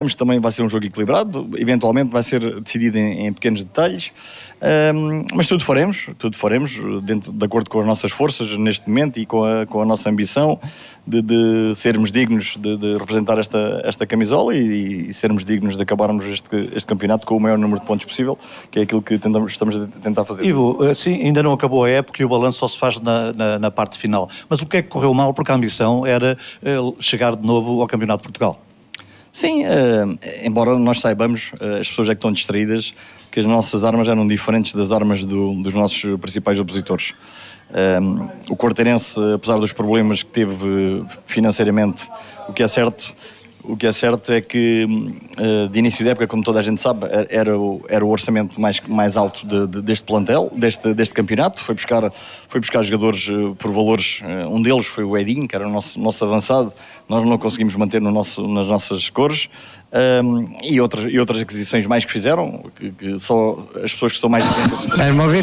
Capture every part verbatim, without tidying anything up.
Também vai ser um jogo equilibrado, eventualmente vai ser decidido em, em pequenos detalhes, um, mas tudo faremos, tudo faremos dentro, de acordo com as nossas forças neste momento e com a, com a nossa ambição de, de sermos dignos de, de representar esta, esta camisola e, e sermos dignos de acabarmos este, este campeonato com o maior número de pontos possível, que é aquilo que tentamos, estamos a tentar fazer. Ivo, assim, ainda não acabou a época e o balanço só se faz na, na, na parte final, mas o que é que correu mal? Porque a ambição era uh, chegar de novo ao Campeonato de Portugal. Sim, uh, embora nós saibamos, uh, as pessoas é que estão distraídas, que as nossas armas eram diferentes das armas do, dos nossos principais opositores. Um, o Quarteirense, apesar dos problemas que teve financeiramente, o que é certo, o que é certo é que uh, de início de época, como toda a gente sabe, era o, era o orçamento mais, mais alto de, de, deste plantel, deste, deste campeonato. Foi buscar, foi buscar jogadores uh, por valores, uh, um deles foi o Edinho, que era o nosso, nosso avançado, nós não conseguimos manter no nosso, nas nossas cores. Um, e, outras, e outras aquisições mais que fizeram, que, que só as pessoas que estão mais atentas.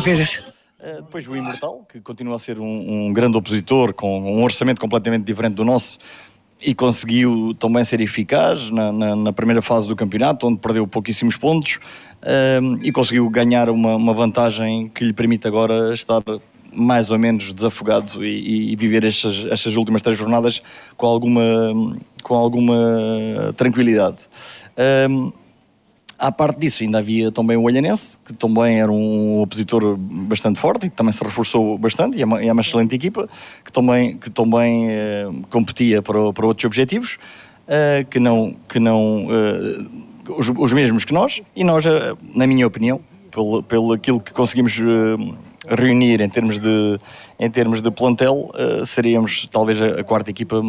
Uh, depois o Imortal, que continua a ser um, um grande opositor, com um orçamento completamente diferente do nosso, e conseguiu também ser eficaz na, na, na primeira fase do campeonato, onde perdeu pouquíssimos pontos, um, e conseguiu ganhar uma, uma vantagem que lhe permite agora estar mais ou menos desafogado e, e viver estas, estas últimas três jornadas com alguma, com alguma tranquilidade. Um, À parte disso, ainda havia também o Olhanense, que também era um opositor bastante forte e que também se reforçou bastante, e é uma, é uma excelente equipa, que também, que também eh, competia para, para outros objetivos, eh, que não, que não eh, os, os mesmos que nós, e nós, eh, na minha opinião, pelo, pelo aquilo que conseguimos eh, reunir em termos de, em termos de plantel, eh, seríamos talvez a, a quarta equipa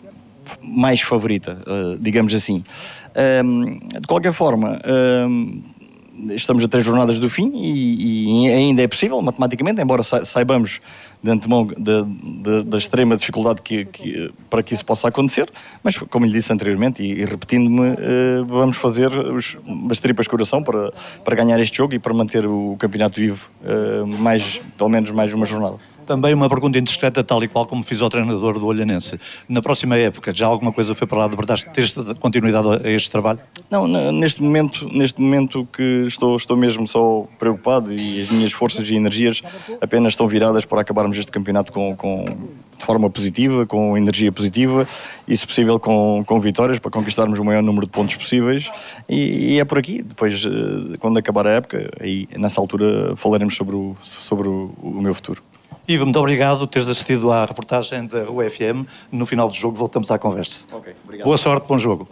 mais favorita, uh, digamos assim. Um, de qualquer forma, um, estamos a três jornadas do fim e, e ainda é possível, matematicamente, embora saibamos de antemão da extrema dificuldade que, que, para que isso possa acontecer, mas como lhe disse anteriormente e, e repetindo-me, uh, vamos fazer os, das tripas coração para, para ganhar este jogo e para manter o campeonato vivo uh, mais, pelo menos mais uma jornada. Também uma pergunta indiscreta, tal e qual como fiz ao treinador do Olhanense. Na próxima época, já alguma coisa foi para lá de verdade? Tens continuidade a este trabalho? Não, neste momento, neste momento que estou, estou mesmo só preocupado e as minhas forças e energias apenas estão viradas para acabarmos este campeonato com, com, de forma positiva, com energia positiva e, se possível, com, com vitórias para conquistarmos o maior número de pontos possíveis. E, e é por aqui. Depois, quando acabar a época, aí, nessa altura falaremos sobre o, sobre o, o meu futuro. Ivo, muito obrigado por teres assistido à reportagem da U F M. No final do jogo voltamos à conversa. Ok, obrigado. Boa sorte, bom jogo.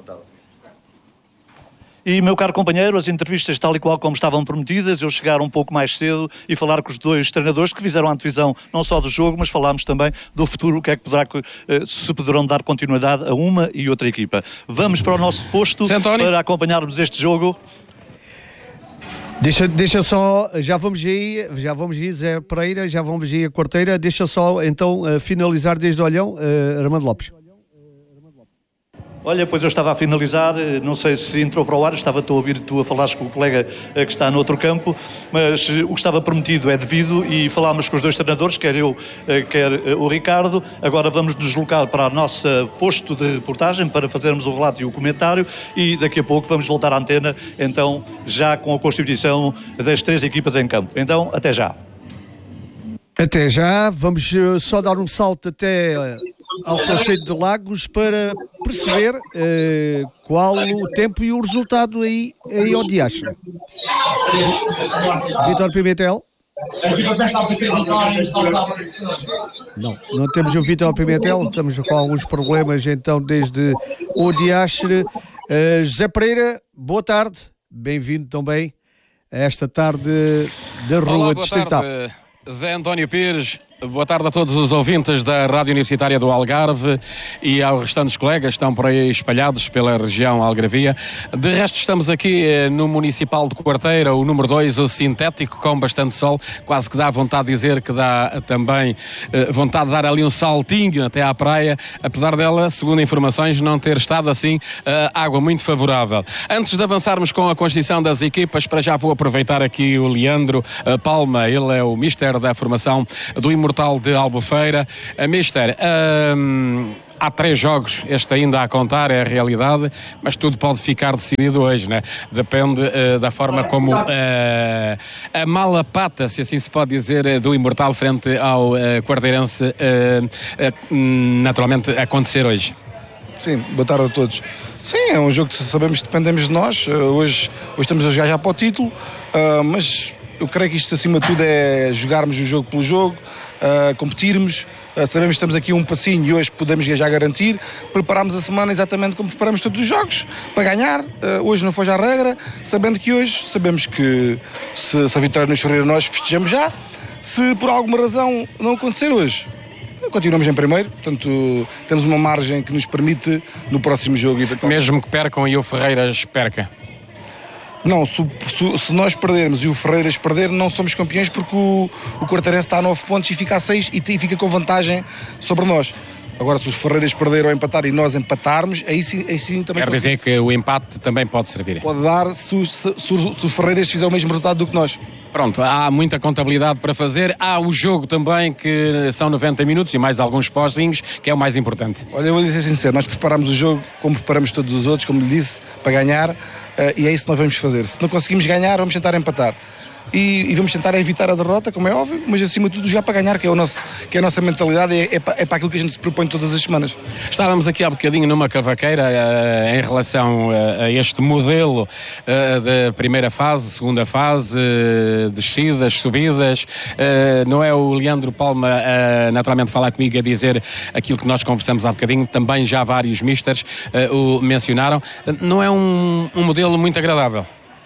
E, meu caro companheiro, as entrevistas tal e qual como estavam prometidas, eu chegar um pouco mais cedo e falar com os dois treinadores que fizeram a antevisão não só do jogo, mas falámos também do futuro, o que é que poderá, se poderão dar continuidade a uma e outra equipa. Vamos para o nosso posto para acompanharmos este jogo. Deixa, deixa só, já vamos aí, já vamos aí, Zé Pereira, já vamos aí a Quarteira, deixa só então uh, finalizar desde o Olhão, uh, Armando Lopes. Olha, pois eu estava a finalizar, não sei se entrou para o ar, estava-te a ouvir tu a falares com o colega que está no outro campo, mas o que estava prometido é devido e falámos com os dois treinadores, quer eu, quer o Ricardo. Agora vamos nos deslocar para o nosso posto de reportagem para fazermos o relato e o comentário e daqui a pouco vamos voltar à antena, então já com a constituição das três equipas em campo. Então, até já. Até já, vamos só dar um salto até ao Conceito de Lagos para perceber uh, qual o tempo e o resultado aí, aí ao Diacho. Vítor Pimentel. Não, não temos o Vítor Pimentel, estamos com alguns problemas então desde o Diacho. Uh, José Pereira, boa tarde, bem-vindo também a esta tarde da Rua Olá, Distrital. Boa tarde, Zé António Pires. Boa tarde a todos os ouvintes da Rádio Universitária do Algarve e aos restantes colegas que estão por aí espalhados pela região Algarvia. De resto, estamos aqui no Municipal de Quarteira, o número dois, o sintético, com bastante sol. Quase que dá vontade de dizer que dá também eh, vontade de dar ali um saltinho até à praia, apesar dela, segundo informações, não ter estado assim eh, água muito favorável. Antes de avançarmos com a constituição das equipas, para já vou aproveitar aqui o Leandro eh, Palma, ele é o mister da formação do Imortal de Albufeira. A mister, um, há três jogos, este ainda a contar, é a realidade, mas tudo pode ficar decidido hoje, né? Depende uh, da forma como uh, a mala pata, se assim se pode dizer, do Imortal frente ao uh, Quarteirense uh, uh, naturalmente acontecer hoje. Sim, boa tarde a todos. Sim, é um jogo que sabemos que dependemos de nós. Uh, hoje, hoje estamos a jogar já para o título, uh, mas eu creio que isto acima de tudo é jogarmos o jogo pelo jogo, uh, competirmos, uh, sabemos que estamos aqui um passinho e hoje podemos já garantir, preparamos a semana exatamente como preparamos todos os jogos, para ganhar, uh, hoje não foge à regra, sabendo que hoje, sabemos que se, se a vitória nos ferir nós festejamos já, se por alguma razão não acontecer hoje, continuamos em primeiro, portanto temos uma margem que nos permite no próximo jogo eventualmente. Mesmo que percam e o Ferreiras perca? Não, se, se, se nós perdermos e o Ferreiras perder, não somos campeões porque o, o Quarteirense está a nove pontos e fica a seis e, e fica com vantagem sobre nós. Agora, se os Ferreiras perderem ou empatar e nós empatarmos, aí sim, aí sim também... Quer dizer que o empate também pode servir? Pode dar se, se, se, se o Ferreiras fizer o mesmo resultado do que nós. Pronto, há muita contabilidade para fazer, há o jogo também que são noventa minutos e mais alguns pós-zinhos, que é o mais importante. Olha, eu vou lhe ser sincero, nós preparamos o jogo como preparamos todos os outros, como lhe disse, para ganhar, uh, e é isso que nós vamos fazer. Se não conseguimos ganhar, vamos tentar empatar. E, e vamos tentar evitar a derrota, como é óbvio, mas acima de tudo jogar para ganhar, que é, o nosso, que é a nossa mentalidade, é, é, para, é para aquilo que a gente se propõe todas as semanas. Estávamos aqui há bocadinho numa cavaqueira uh, em relação uh, a este modelo uh, de primeira fase, segunda fase, uh, descidas, subidas. Uh, não é o Leandro Palma uh, naturalmente falar comigo a dizer aquilo que nós conversamos há bocadinho, também já vários misters uh, o mencionaram. Uh, não é um, um modelo muito agradável?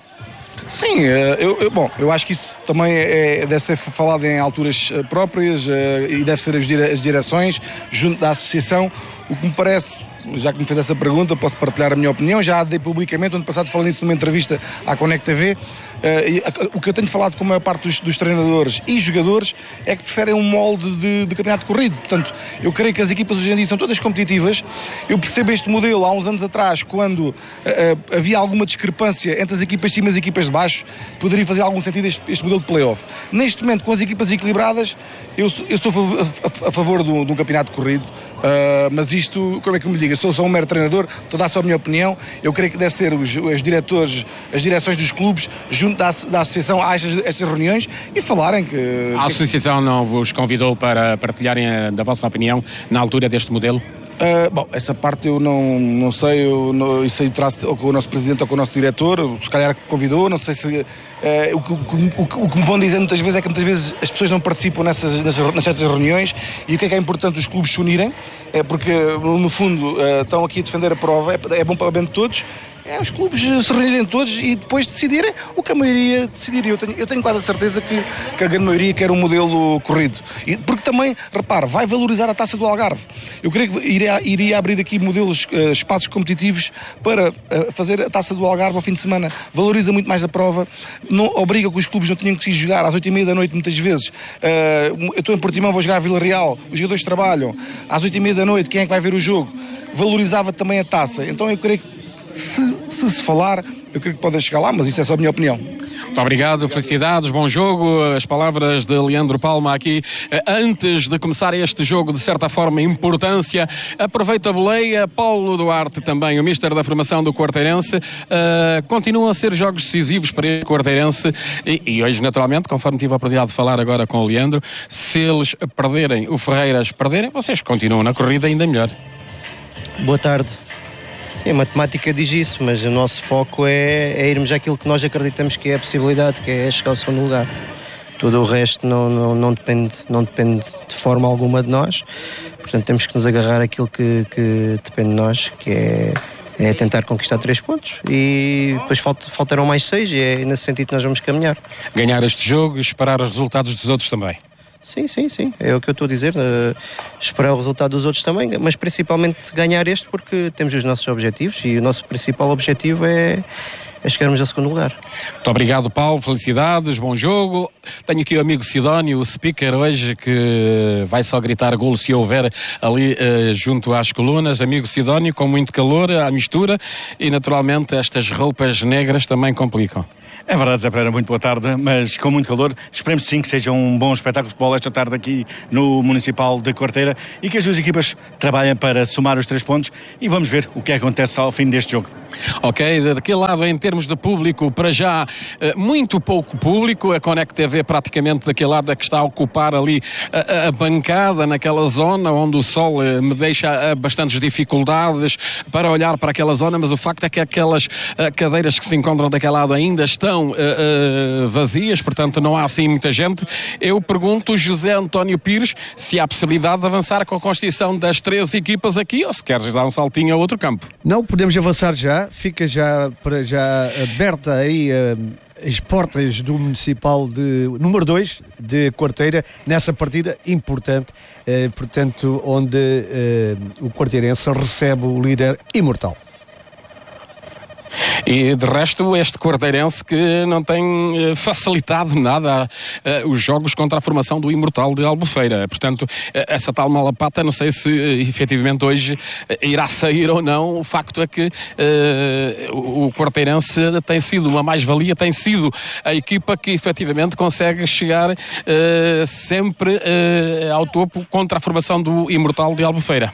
Sim, eu, eu, bom, eu acho que isso também é, deve ser falado em alturas próprias e deve ser as, dire, as direções junto da associação. O que me parece, já que me fez essa pergunta, posso partilhar a minha opinião, já dei publicamente, ano passado falei nisso numa entrevista à Connect T V, uh, o que eu tenho falado com a maior parte dos, dos treinadores e jogadores é que preferem um molde de, de campeonato corrido. Portanto, eu creio que as equipas hoje em dia são todas competitivas. Eu percebo este modelo há uns anos atrás, quando uh, havia alguma discrepância entre as equipas de cima e as equipas de baixo, poderia fazer algum sentido este, este modelo de play-off. Neste momento, com as equipas equilibradas, eu, eu sou a, a, a favor de um, de um campeonato corrido, uh, mas isto, como é que eu me digo, eu sou só um mero treinador, estou a dar só a minha opinião. Eu creio que deve ser os, os diretores, as direções dos clubes, junto da, da associação, a estas, estas reuniões e falarem que... A associação não vos convidou para partilharem a, da vossa opinião na altura deste modelo? Uh, bom, essa parte eu não, não sei, eu, não, isso aí traz ou com o nosso presidente ou com o nosso diretor, se calhar convidou, não sei se... Uh, o, que, o, que, o que me vão dizer muitas vezes é que muitas vezes as pessoas não participam nessas, nessas, nessas reuniões, e o que é que é importante os clubes se unirem, é porque no fundo uh, estão aqui a defender a prova, é, é bom para o bem de todos. É os clubes se reunirem todos e depois decidirem o que a maioria decidiria. Eu tenho, eu tenho quase a certeza que, que a grande maioria quer um modelo corrido. E, porque também, repare, vai valorizar a Taça do Algarve. Eu creio que iria, iria abrir aqui modelos, uh, espaços competitivos para uh, fazer a Taça do Algarve ao fim de semana. Valoriza muito mais a prova. Não, obriga que os clubes não tenham que se jogar às oito e meia da noite muitas vezes. Uh, eu estou em Portimão, vou jogar a Vila Real. Os jogadores trabalham. Às oito e meia da noite, quem é que vai ver o jogo? Valorizava também a Taça. Então eu creio que Se, se se falar, eu creio que podem chegar lá, mas isso é só a minha opinião. Muito obrigado, felicidades, bom jogo. As palavras de Leandro Palma aqui. Antes de começar este jogo, de certa forma, importância, aproveita a boleia. Paulo Duarte também, o mister da formação do Quarteirense. Uh, continuam a ser jogos decisivos para o Quarteirense e, e hoje, naturalmente, conforme tive a oportunidade de falar agora com o Leandro, se eles perderem, o Ferreiras perderem, vocês continuam na corrida ainda melhor. Boa tarde. Sim, a matemática diz isso, mas o nosso foco é, é irmos àquilo que nós acreditamos que é a possibilidade, que é chegar ao segundo lugar. Tudo o resto não, não, não, depende, não depende de forma alguma de nós, portanto temos que nos agarrar àquilo que, que depende de nós, que é, é tentar conquistar três pontos, e depois falt, faltarão mais seis, e é nesse sentido que nós vamos caminhar. Ganhar este jogo e esperar os resultados dos outros também. Sim, sim, sim, é o que eu estou a dizer, uh, esperar o resultado dos outros também, mas principalmente ganhar este, porque temos os nossos objetivos e o nosso principal objetivo é, é chegarmos ao segundo lugar. Muito obrigado, Paulo, felicidades, bom jogo. Tenho aqui o amigo Sidónio, o speaker hoje, que vai só gritar golo se houver ali uh, junto às colunas. Amigo Sidónio, com muito calor à mistura, e naturalmente estas roupas negras também complicam. É verdade, Zé Pereira, muito boa tarde, mas com muito calor. Esperemos sim que seja um bom espetáculo de futebol esta tarde aqui no Municipal de Quarteira e que as duas equipas trabalhem para somar os três pontos e vamos ver o que acontece ao fim deste jogo. Ok, daquele lado, em termos de público, para já muito pouco público. A Conect T V praticamente daquele lado é que está a ocupar ali a, a bancada naquela zona onde o sol me deixa bastantes dificuldades para olhar para aquela zona, mas o facto é que aquelas cadeiras que se encontram daquele lado ainda estão Uh, uh, vazias, portanto não há assim muita gente. Eu pergunto, José António Pires, se há possibilidade de avançar com a constituição das três equipas aqui ou se queres dar um saltinho a outro campo. Não, podemos avançar já, fica já, para já aberta aí uh, as portas do Municipal de número dois de Quarteira, nessa partida importante, uh, portanto onde uh, o quarteirense recebe o líder Imortal. E de resto este quarteirense que não tem facilitado nada uh, os jogos contra a formação do Imortal de Albufeira, portanto uh, essa tal malapata não sei se uh, efetivamente hoje uh, irá sair ou não. O facto é que uh, o quarteirense tem sido uma mais-valia, tem sido a equipa que efetivamente consegue chegar uh, sempre uh, ao topo contra a formação do Imortal de Albufeira.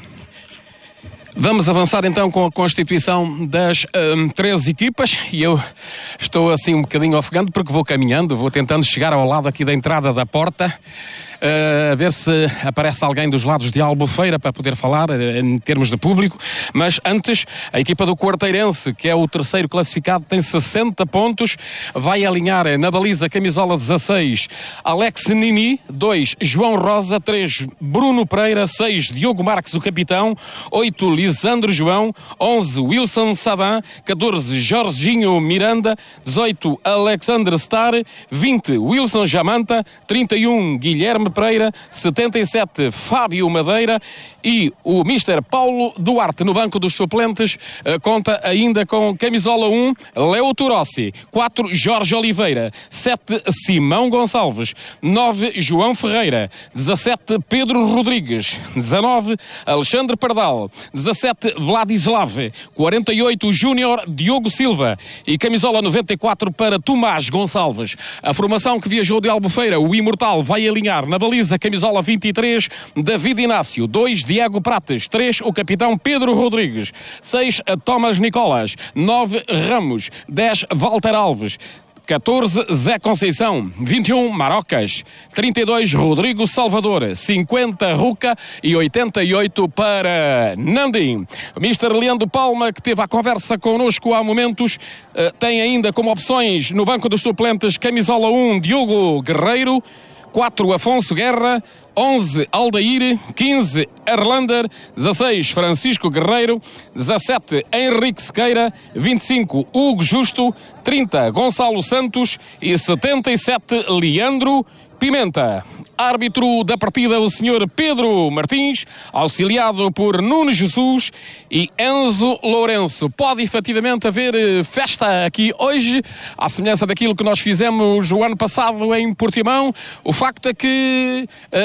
Vamos avançar então com a constituição das um, três equipas e eu estou assim um bocadinho ofegante porque vou caminhando, vou tentando chegar ao lado aqui da entrada da porta, uh, a ver se aparece alguém dos lados de Albufeira para poder falar uh, em termos de público, mas antes a equipa do Quarteirense, que é o terceiro classificado, tem sessenta pontos, vai alinhar na baliza camisola dezasseis Alex Nini, dois João Rosa, três Bruno Pereira, seis Diogo Marques o capitão, oito Lisandro João, onze Wilson Sadan, catorze Jorginho Miranda, dezoito Alexandre Star, vinte Wilson Jamanta, trinta e um Guilherme Pereira, setenta e sete Fábio Madeira e o mister Paulo Duarte. No banco dos suplentes conta ainda com camisola um Leo Turossi, quatro Jorge Oliveira, sete Simão Gonçalves, nove João Ferreira, dezassete Pedro Rodrigues, dezanove Alexandre Pardal, dezassete Vladislav, quarenta e oito Júnior Diogo Silva e camisola noventa e quatro para Tomás Gonçalves. A formação que viajou de Albufeira, o Imortal, vai alinhar na baliza camisola vinte e três David Inácio, dois Diego Prates, três o capitão Pedro Rodrigues, seis Thomas Nicolas, nove Ramos, dez Walter Alves, catorze Zé Conceição, vinte e um Marocas, trinta e dois Rodrigo Salvador, cinquenta Ruca e oitenta e oito para Nandim. O mister Leandro Palma, que teve a conversa connosco há momentos, tem ainda como opções no banco dos suplentes camisola um Diogo Guerreiro, quatro Afonso Guerra, onze Aldair, quinze Erlander, dezasseis Francisco Guerreiro, dezassete Henrique Sequeira, vinte e cinco Hugo Justo, trinta Gonçalo Santos e setenta e sete Leandro Pimenta. Árbitro da partida, o senhor Pedro Martins, auxiliado por Nuno Jesus e Enzo Lourenço. Pode efetivamente haver festa aqui hoje, à semelhança daquilo que nós fizemos o ano passado em Portimão. O facto é que,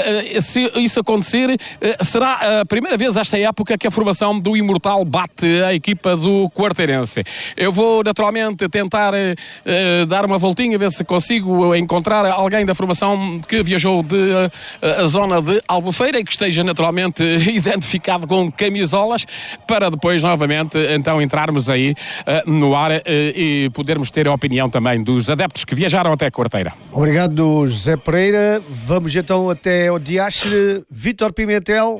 se isso acontecer, será a primeira vez esta época que a formação do Imortal bate a equipa do Quarteirense. Eu vou naturalmente tentar dar uma voltinha, ver se consigo encontrar alguém da formação que viajou de a, a zona de Albufeira e que esteja naturalmente identificado com camisolas, para depois novamente então entrarmos aí uh, no ar uh, e podermos ter a opinião também dos adeptos que viajaram até Quarteira. Obrigado, José Pereira. Vamos então até o Diastre. Vítor Pimentel.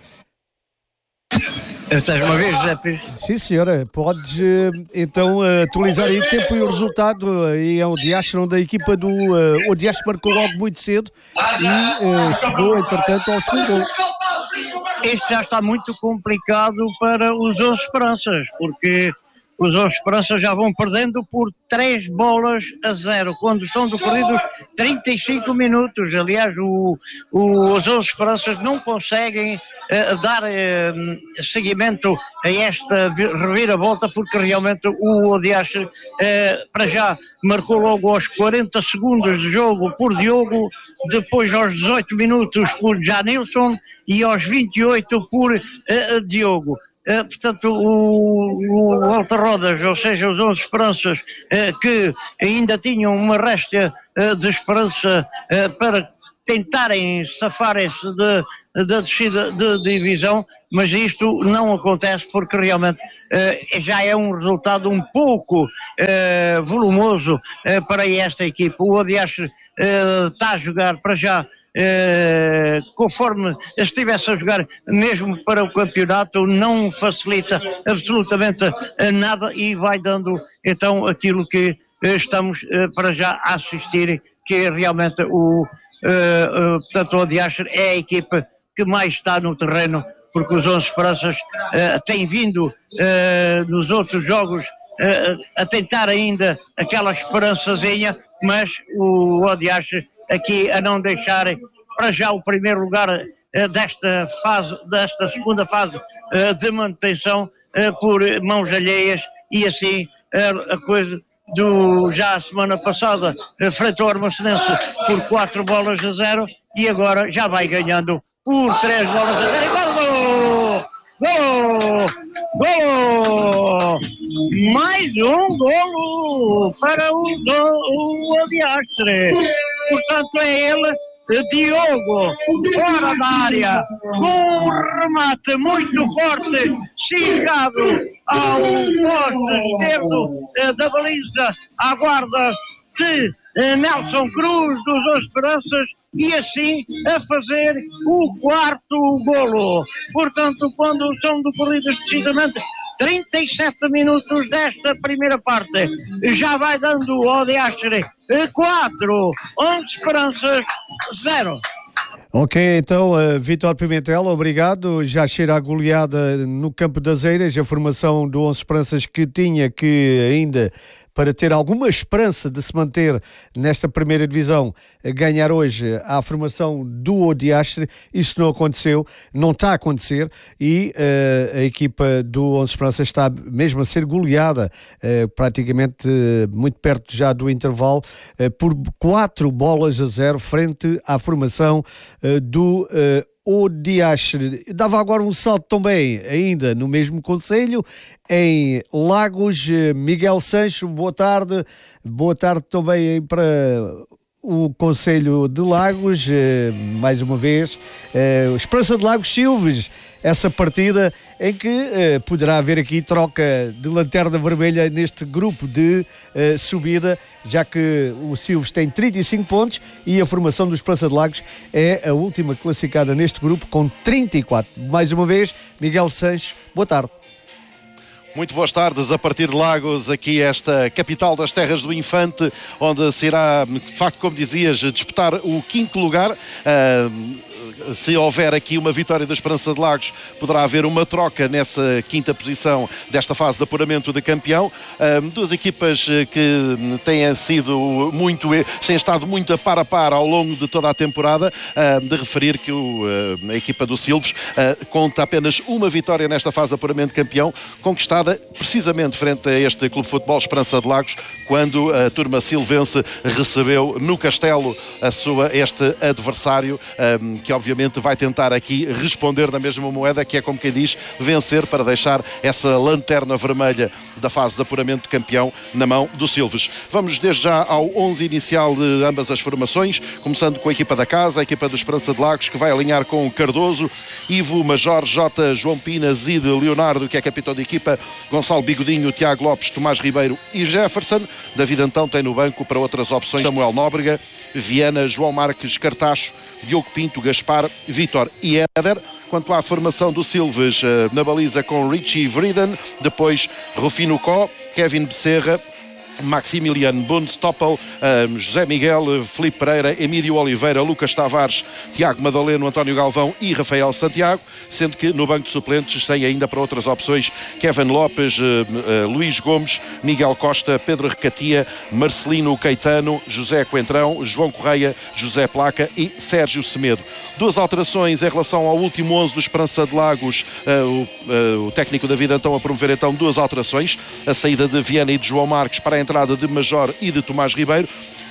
Estás uma vez, José Pires? Sim, senhora. Podes então atualizar aí o tempo e o resultado. Aí é o Diastre, onde a equipa do uh, o Diastre marcou logo muito cedo e uh, chegou, entretanto, ao segundo gol. Este já está muito complicado para os onze Esperanças, porque os onze Esperanças já vão perdendo por três bolas a zero, quando estão decorridos trinta e cinco minutos. Aliás, o, o, os onze Esperanças não conseguem uh, dar uh, seguimento a esta reviravolta, porque realmente o Odiache uh, para já marcou logo aos quarenta segundos de jogo por Diogo, depois aos dezoito minutos por Janilson e aos vinte e oito por uh, Diogo. Uh, portanto, o, o Alta Rodas, ou seja, os onze Esperanças, uh, que ainda tinham uma réstia uh, de esperança uh, para tentarem safarem-se de, da descida de divisão, mas isto não acontece porque realmente uh, já é um resultado um pouco uh, volumoso uh, para esta equipa. O Odiache uh, está a jogar para já Uh, conforme estivesse a jogar mesmo para o campeonato, não facilita absolutamente uh, nada e vai dando então aquilo que uh, estamos uh, para já a assistir, que é realmente o, uh, uh, portanto, o Odiache é a equipa que mais está no terreno, porque os onze Esperanças uh, têm vindo uh, nos outros jogos uh, a tentar ainda aquela esperançazinha, mas o Odiache aqui a não deixar para já o primeiro lugar uh, desta fase, desta segunda fase uh, de manutenção uh, por mãos alheias, e assim uh, a coisa do já a semana passada uh, frente ao Armacenense por quatro bolas a zero, e agora já vai ganhando por três bolas a zero. Golo! Golo! Golo! Mais um golo para o, o Odiache. Portanto, é ele, Diogo, fora da área, com um remate muito forte, ciscado ao poste esquerdo da baliza, à guarda de Nelson Cruz, dos Os Esperanças, e assim a fazer o quarto golo. Portanto, quando são decorridos precisamente trinta e sete minutos desta primeira parte, já vai dando o Odiache quatro, onze Esperanças zero. Ok, então, uh, Vítor Pimentel, obrigado. Já cheira a goleada no Campo das Eiras, a formação do onze Esperanças que tinha que ainda, para ter alguma esperança de se manter nesta primeira divisão, ganhar hoje à formação do Odiache. Isso não aconteceu, não está a acontecer, e uh, a equipa do onze Esperanças está mesmo a ser goleada, uh, praticamente uh, muito perto já do intervalo, uh, por quatro bolas a zero frente à formação uh, do uh, Odiache. Dava agora um salto também, ainda no mesmo concelho, em Lagos. Miguel Sancho, boa tarde. Boa tarde também para o concelho de Lagos, mais uma vez. Esperança de Lagos Silves, essa partida em que uh, poderá haver aqui troca de lanterna vermelha neste grupo de uh, subida, já que o Silves tem trinta e cinco pontos e a formação do Esperança de Lagos é a última classificada neste grupo com trinta e quatro. Mais uma vez, Miguel Sanches, boa tarde. Muito boas tardes, a partir de Lagos, aqui esta capital das terras do Infante, onde se irá, de facto, como dizias, disputar o quinto lugar. Uh, se houver aqui uma vitória da Esperança de Lagos, poderá haver uma troca nessa quinta posição desta fase de apuramento de campeão. Uh, duas equipas que têm sido muito, têm estado muito a par a par ao longo de toda a temporada. Uh, de referir que o, uh, a equipa do Silves uh, conta apenas uma vitória nesta fase de apuramento de campeão, conquistada precisamente frente a este Clube de Futebol Esperança de Lagos, quando a turma silvense recebeu no Castelo a sua, este adversário, um, que obviamente vai tentar aqui responder na mesma moeda, que é, como quem diz, vencer para deixar essa lanterna vermelha da fase de apuramento de campeão na mão do Silves. Vamos desde já ao onze inicial de ambas as formações, começando com a equipa da casa, a equipa do Esperança de Lagos, que vai alinhar com Cardoso, Ivo, Major, Jota, João Pina, Zide, Leonardo, que é capitão de equipa, Gonçalo Bigodinho, Tiago Lopes, Tomás Ribeiro e Jefferson. David Antão tem no banco para outras opções Samuel Nóbrega, Viana, João Marques, Cartacho, Diogo Pinto, Gaspar, Vítor e Éder. Quanto à formação do Silves, na baliza com Richie Vriden, depois Rufino Có, Kevin Becerra, Maximiliano Bundstoppel, um, José Miguel, Filipe Pereira, Emílio Oliveira, Lucas Tavares, Tiago Madaleno, António Galvão e Rafael Santiago, sendo que no banco de suplentes tem ainda para outras opções Kevin Lopes, uh, uh, Luís Gomes, Miguel Costa, Pedro Recatia, Marcelino Caetano, José Coentrão, João Correia, José Placa e Sérgio Semedo. Duas alterações em relação ao último onze do Esperança de Lagos. Uh, o, uh, o técnico David Antão a promover então duas alterações: a saída de Viana e de João Marques para a entrada de Major e de Tomás Ribeiro.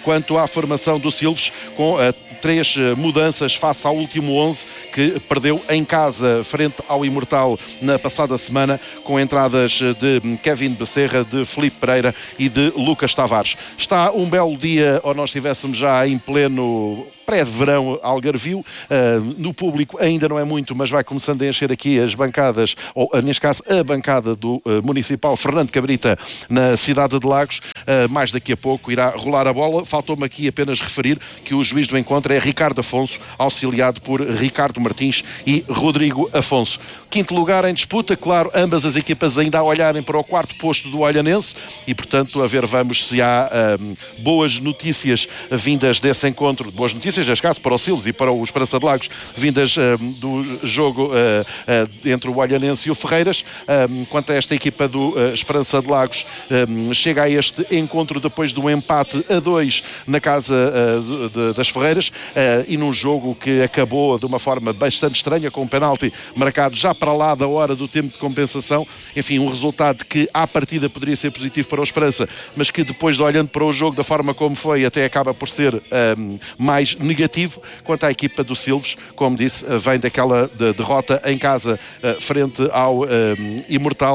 quanto à formação do Silves, com uh, três uh, mudanças face ao último onze, que perdeu em casa frente ao Imortal na passada semana, com entradas de Kevin Becerra, de Filipe Pereira e de Lucas Tavares. Está um belo dia, ou nós estivéssemos já em pleno pré-verão algarvio, uh, no público ainda não é muito, mas vai começando a encher aqui as bancadas, ou neste caso a bancada do uh, Municipal Fernando Cabrita na cidade de Lagos. Uh, mais daqui a pouco irá rolar a bola. Faltou-me aqui apenas referir que o juiz do encontro é Ricardo Afonso, auxiliado por Ricardo Martins e Rodrigo Afonso. Quinto lugar em disputa, claro, ambas as equipas ainda a olharem para o quarto posto do Olhanense e, portanto, a ver vamos se há um, boas notícias vindas desse encontro, boas notícias, neste caso, para o Silves e para o Esperança de Lagos, vindas um, do jogo uh, uh, entre o Olhanense e o Ferreiras. Um, quanto a esta equipa do uh, Esperança de Lagos, um, chega a este encontro depois do empate a dois na casa uh, de, das Ferreiras uh, e num jogo que acabou de uma forma bastante estranha, com um penalti marcado já para lá da hora do tempo de compensação. Enfim, um resultado que à partida poderia ser positivo para o Esperança, mas que depois de olhando para o jogo da forma como foi, até acaba por ser um, mais negativo. Quanto à equipa do Silves, como disse, vem daquela de derrota em casa uh, frente ao um, Imortal,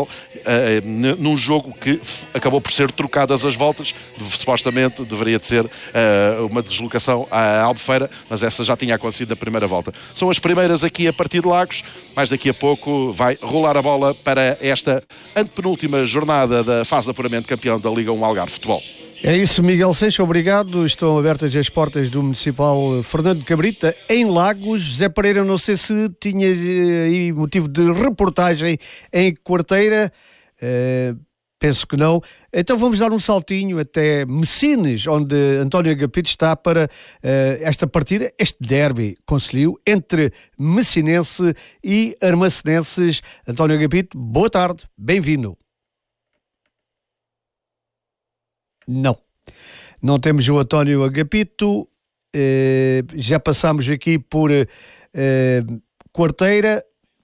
uh, num jogo que acabou por ser trocadas as voltas. Supostamente deveria de ser uh, uma deslocação à Albufeira, mas essa já tinha acontecido na primeira volta. São as primeiras aqui a partir de Lagos, mas daqui a pouco vai rolar a bola para esta antepenúltima jornada da fase de apuramento campeão da Liga um Algarve Futebol. É isso, Miguel Seixas, obrigado. Estão abertas as portas do Municipal Fernando Cabrita em Lagos. Zé Pereira, não sei se tinha aí motivo de reportagem em Quarteira. Uh, penso que não. Então vamos dar um saltinho até Messines, onde António Agapito está para uh, esta partida, este derby concelhio entre messinense e armacenenses. António Agapito, boa tarde, bem-vindo. Não, não temos o António Agapito, uh, já passámos aqui por uh, Quarteira.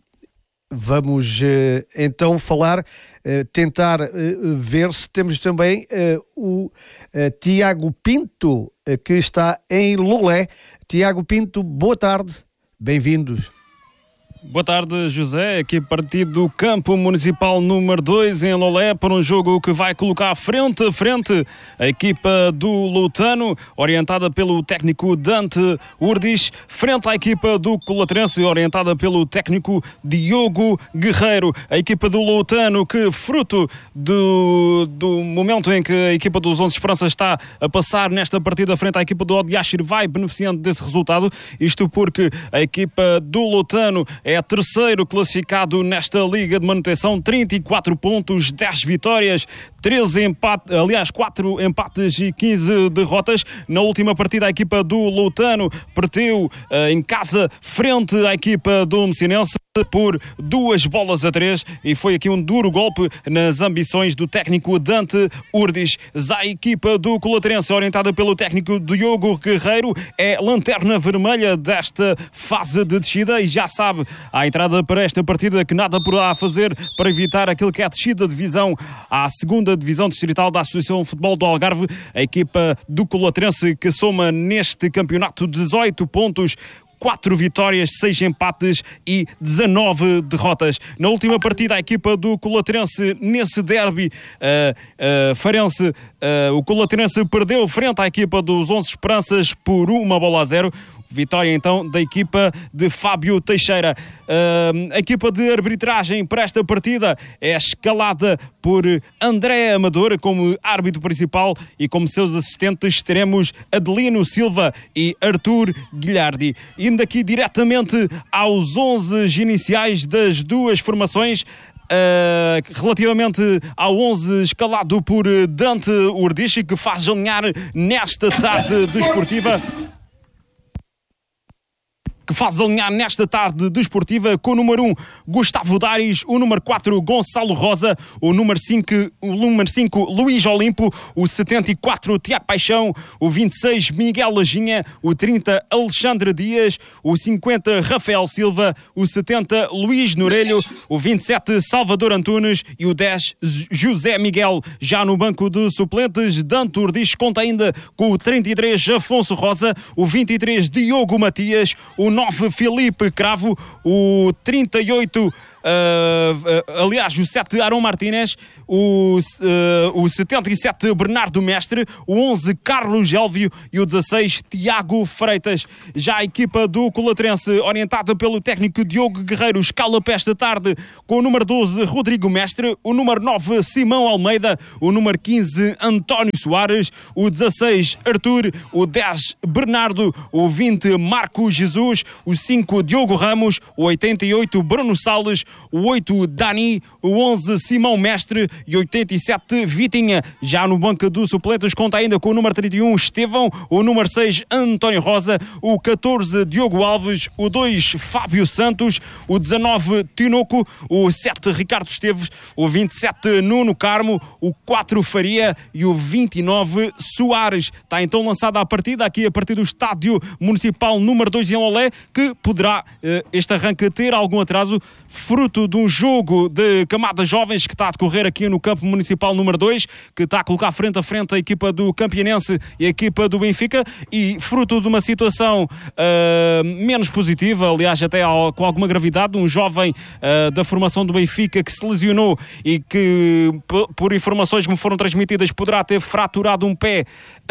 Vamos uh, então falar, uh, tentar uh, ver se temos também uh, o uh, Tiago Pinto, uh, que está em Lolé. Tiago Pinto, boa tarde, bem-vindos. Boa tarde, José, aqui partido do campo municipal número dois em Lolé para um jogo que vai colocar frente a frente a equipa do Loutano, orientada pelo técnico Dante Urdis, frente à equipa do Colaterense, orientada pelo técnico Diogo Guerreiro. A equipa do Loutano que, fruto do, do momento em que a equipa dos onze Esperanças está a passar nesta partida frente à equipa do Odiachir, vai beneficiando desse resultado, isto porque a equipa do Loutano é terceiro classificado nesta Liga de Manutenção, trinta e quatro pontos, dez vitórias, treze empates, aliás, quatro empates e quinze derrotas. Na última partida, a equipa do Loutano perdeu uh, em casa frente à equipa do Messinense por duas bolas a três e foi aqui um duro golpe nas ambições do técnico Dante Urdis. Já a equipa do Colaterense, orientada pelo técnico Diogo Guerreiro, é lanterna vermelha desta fase de descida e já sabe, à entrada para esta partida, que nada poderá fazer para evitar aquilo que é a descida de divisão à segunda divisão distrital da Associação de Futebol do Algarve. A equipa do Colaterense, que soma neste campeonato dezoito pontos, quatro vitórias, seis empates e dezanove derrotas. Na última partida, a equipa do Colaterense, nesse derby uh, uh, farense, uh, o Colaterense perdeu frente à equipa dos onze Esperanças por uma bola a zero. Vitória então da equipa de Fábio Teixeira. Uh, a equipa de arbitragem para esta partida é escalada por André Amador como árbitro principal e como seus assistentes teremos Adelino Silva e Arthur Guilhardi. Indo aqui diretamente aos onze iniciais das duas formações. Uh, relativamente ao onze escalado por Dante Urdis, que faz alinhar nesta tarde desportiva que faz alinhar nesta tarde desportiva com o número um, Gustavo Dares, o número quatro, Gonçalo Rosa, o número cinco, o número cinco, Luís Olimpo, o setenta e quatro, Tiago Paixão, o vinte e seis, Miguel Lajinha, o trinta, Alexandre Dias, o cinquenta, Rafael Silva, o setenta, Luís Norelho, o vinte e sete, Salvador Antunes e o dez, José Miguel. Já no banco de suplentes, Dantur diz conta ainda com o trinta e três, Afonso Rosa, o vinte e três, Diogo Matias, o nove, Filipe Cravo, o trinta e oito, Uh, uh, aliás, o sete, Arão Martínez, o, uh, o setenta e sete, Bernardo Mestre, o onze, Carlos Elvio e o dezasseis, Tiago Freitas. Já a equipa do Colatrense, orientada pelo técnico Diogo Guerreiro, escala para esta tarde com o número doze, Rodrigo Mestre, o número nove, Simão Almeida, o número quinze, António Soares, o dezasseis, Arthur, o dez, Bernardo, o vinte, Marco Jesus, o cinco, Diogo Ramos, o oitenta e oito, Bruno Salles, o oito, Dani, o onze, Simão Mestre e oitenta e sete, Vitinha. Já no banco dos suplentes conta ainda com o número trinta e um, Estevão, o número seis, António Rosa, o catorze, Diogo Alves, o dois, Fábio Santos, o dezanove, Tinoco, o sete, Ricardo Esteves, o vinte e sete, Nuno Carmo, o quatro, Faria e o vinte e nove, Soares. Está então lançada a partida aqui a partir do Estádio Municipal número dois em Lolé, que poderá eh, este arranque ter algum atraso, fruto de um jogo de camadas jovens que está a decorrer aqui no campo municipal número dois, que está a colocar frente a frente a equipa do Campianense e a equipa do Benfica, e fruto de uma situação uh, menos positiva, aliás até ao, com alguma gravidade, um jovem uh, da formação do Benfica que se lesionou e que, p- por informações que me foram transmitidas, poderá ter fraturado um pé,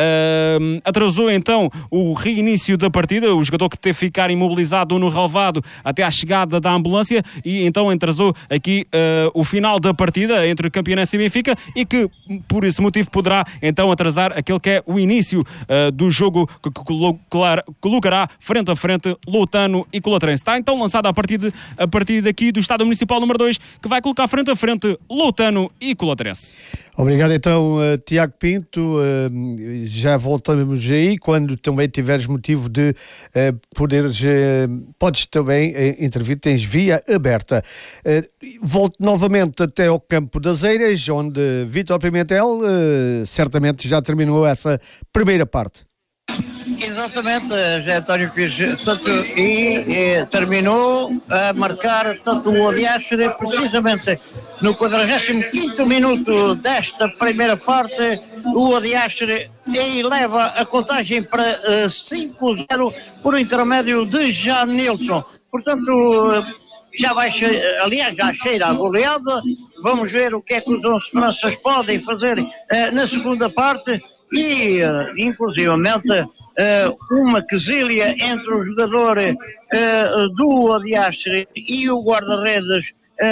uh, atrasou então o reinício da partida, o jogador que teve que ficar imobilizado no relvado até à chegada da ambulância, e então atrasou aqui uh, o final da partida entre o Campianense e Benfica, e que por esse motivo poderá então atrasar aquele que é o início uh, do jogo que, que colocará frente a frente Loutano e Colatrense. Está então lançada a partir, a partir daqui do Estádio Municipal número dois, que vai colocar frente a frente Loutano e Colatrense. Obrigado então, uh, Tiago Pinto. Uh, já voltamos aí quando também tiveres motivo de uh, poderes, uh, podes também uh, intervir, tens via aberta. Uh, volto novamente até ao Campo das Eiras, onde Vítor Pimentel uh, certamente já terminou essa primeira parte. Exatamente, José António Pires, portanto, e, e terminou a marcar, portanto, o Odiastre precisamente no quadragésimo quinto minuto desta primeira parte. O Odiastre e leva a contagem para uh, cinco a zero por intermédio de Janilson. Portanto, já vai, aliás, já cheira a goleada. Vamos ver o que é que os onze Franças podem fazer uh, na segunda parte e, uh, inclusivamente, Uh, uma quesilha entre o jogador uh, do Odiastre e o guarda-redes,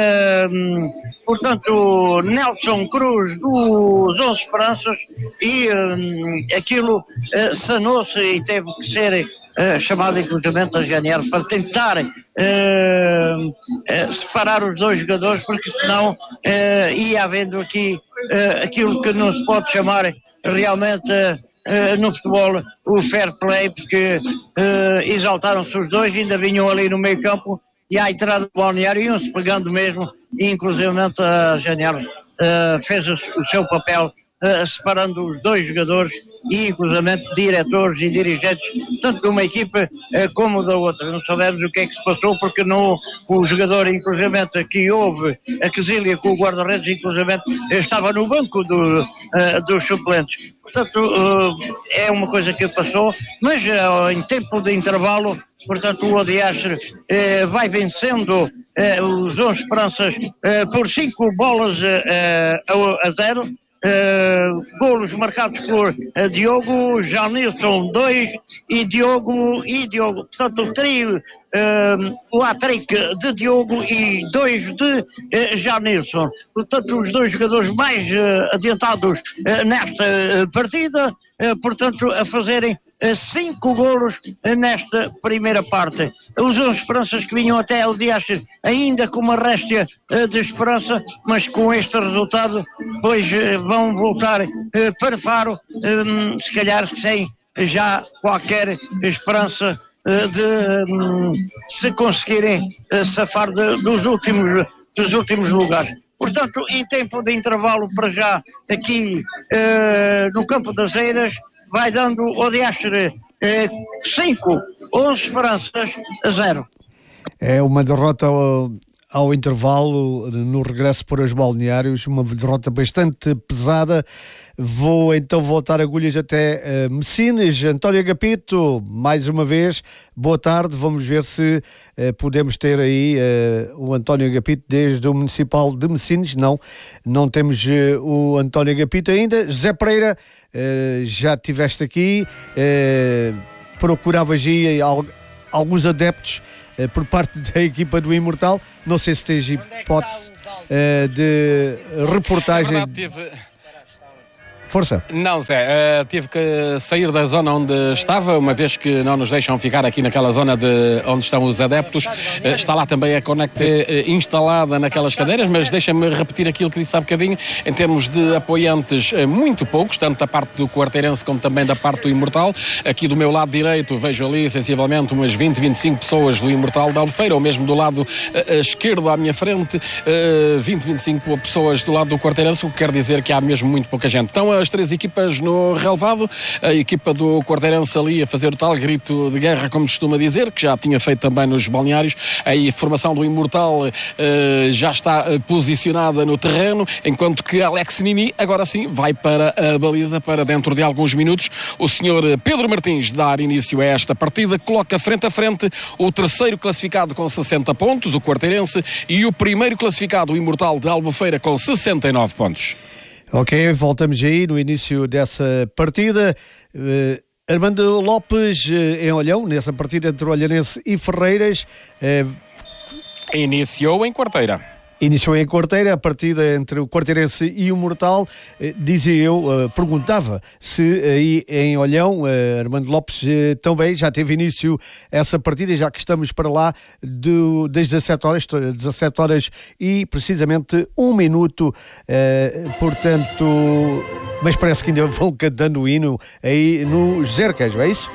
uh, portanto, Nelson Cruz dos onze Esperanças, e uh, aquilo uh, sanou-se e teve que ser uh, chamado inclusivamente a Janier para tentar uh, uh, separar os dois jogadores, porque senão uh, ia havendo aqui uh, aquilo que não se pode chamar realmente uh, Uh, no futebol o fair play, porque uh, exaltaram-se os dois, ainda vinham ali no meio campo e à entrada do balneário iam-se pegando mesmo, e inclusivamente a Janier uh, fez o, o seu papel uh, separando os dois jogadores e inclusivamente diretores e dirigentes, tanto de uma equipa uh, como da outra. Não sabemos o que é que se passou, porque não, o jogador inclusivamente que houve a quesilha com o guarda-redes, inclusivamente estava no banco do, uh, dos suplentes. Portanto, uh, é uma coisa que passou, mas uh, em tempo de intervalo, portanto, o Odiastre uh, vai vencendo uh, os onze Esperanças uh, por cinco bolas uh, a zero. Uh, golos marcados por uh, Diogo, Janilson dois e Diogo e Diogo, portanto o trio, uh, o hat-trick de Diogo e dois de uh, Janilson, portanto os dois jogadores mais uh, adiantados uh, nesta uh, partida, uh, portanto a fazerem cinco golos nesta primeira parte. Os onze Esperanças que vinham até o Odiastre ainda com uma réstia de esperança, mas com este resultado pois vão voltar para Faro, se calhar sem já qualquer esperança de um, se conseguirem uh, safar de, dos, últimos, dos últimos lugares. Portanto, em tempo de intervalo para já, aqui uh, no Campo das Eiras, vai dando o Diastre cinco, onze Esperanças a zero. É uma derrota ao, ao intervalo no regresso para os balneários, uma derrota bastante pesada. Vou então voltar agulhas até uh, Messines. António Agapito, mais uma vez, boa tarde. Vamos ver se uh, podemos ter aí uh, o António Agapito desde o Municipal de Messines. Não, não temos uh, o António Agapito ainda. José Pereira, uh, já estiveste aqui, uh, procuravas aí alguns adeptos uh, por parte da equipa do Imortal. Não sei se tens hipótese uh, de reportagem. É verdade, tive... Força. Não, Zé, uh, tive que sair da zona onde estava, uma vez que não nos deixam ficar aqui naquela zona de onde estão os adeptos. Uh, está lá também a Conect uh, instalada naquelas cadeiras, mas deixa-me repetir aquilo que disse há bocadinho, em termos de apoiantes, uh, muito poucos, tanto da parte do Quarteirense como também da parte do Imortal. Aqui do meu lado direito vejo ali sensivelmente umas vinte, vinte e cinco pessoas do Imortal da Albufeira, ou mesmo do lado uh, esquerdo à minha frente, uh, vinte, vinte e cinco pessoas do lado do Quarteirense, o que quer dizer que há mesmo muito pouca gente. Então, as três equipas no relevado, a equipa do Quarteirense ali a fazer o tal grito de guerra, como costuma dizer, que já tinha feito também nos balneários. A formação do Imortal uh, já está posicionada no terreno, enquanto que Alex Nini agora sim vai para a baliza para dentro de alguns minutos. O senhor Pedro Martins dar início a esta partida, coloca frente a frente o terceiro classificado com sessenta pontos, o Quarteirense, e o primeiro classificado, o Imortal de Albufeira, com sessenta e nove pontos. Ok, voltamos aí no início dessa partida. Uh, Armando Lopes uh, em Olhão, nessa partida entre Olhanense e Ferreiras. Uh, Iniciou em Quarteira. Iniciou em Quarteira a partida entre o Quarteirense e o Mortal. Eh, dizia eu, uh, perguntava se aí em Olhão, uh, Armando Lopes uh, também já teve início essa partida, já que estamos para lá do, das dezassete horas, dezassete horas e precisamente um minuto, uh, portanto, mas parece que ainda vão cantando o hino aí no José Arcanjo, é isso?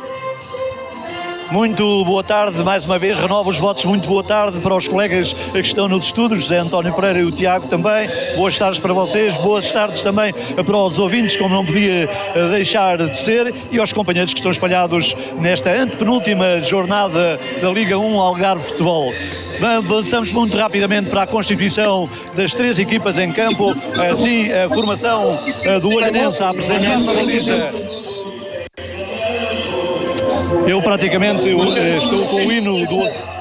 Muito boa tarde, mais uma vez, renovo os votos, muito boa tarde para os colegas que estão nos estudos, José António Pereira e o Tiago também, boas tardes para vocês, boas tardes também para os ouvintes, como não podia deixar de ser, e aos companheiros que estão espalhados nesta antepenúltima jornada da Liga um Algarve Futebol. Avançamos muito rapidamente para a constituição das três equipas em campo, assim a formação do Olhanense a apresentar na baliza. Eu praticamente estou com o hino do...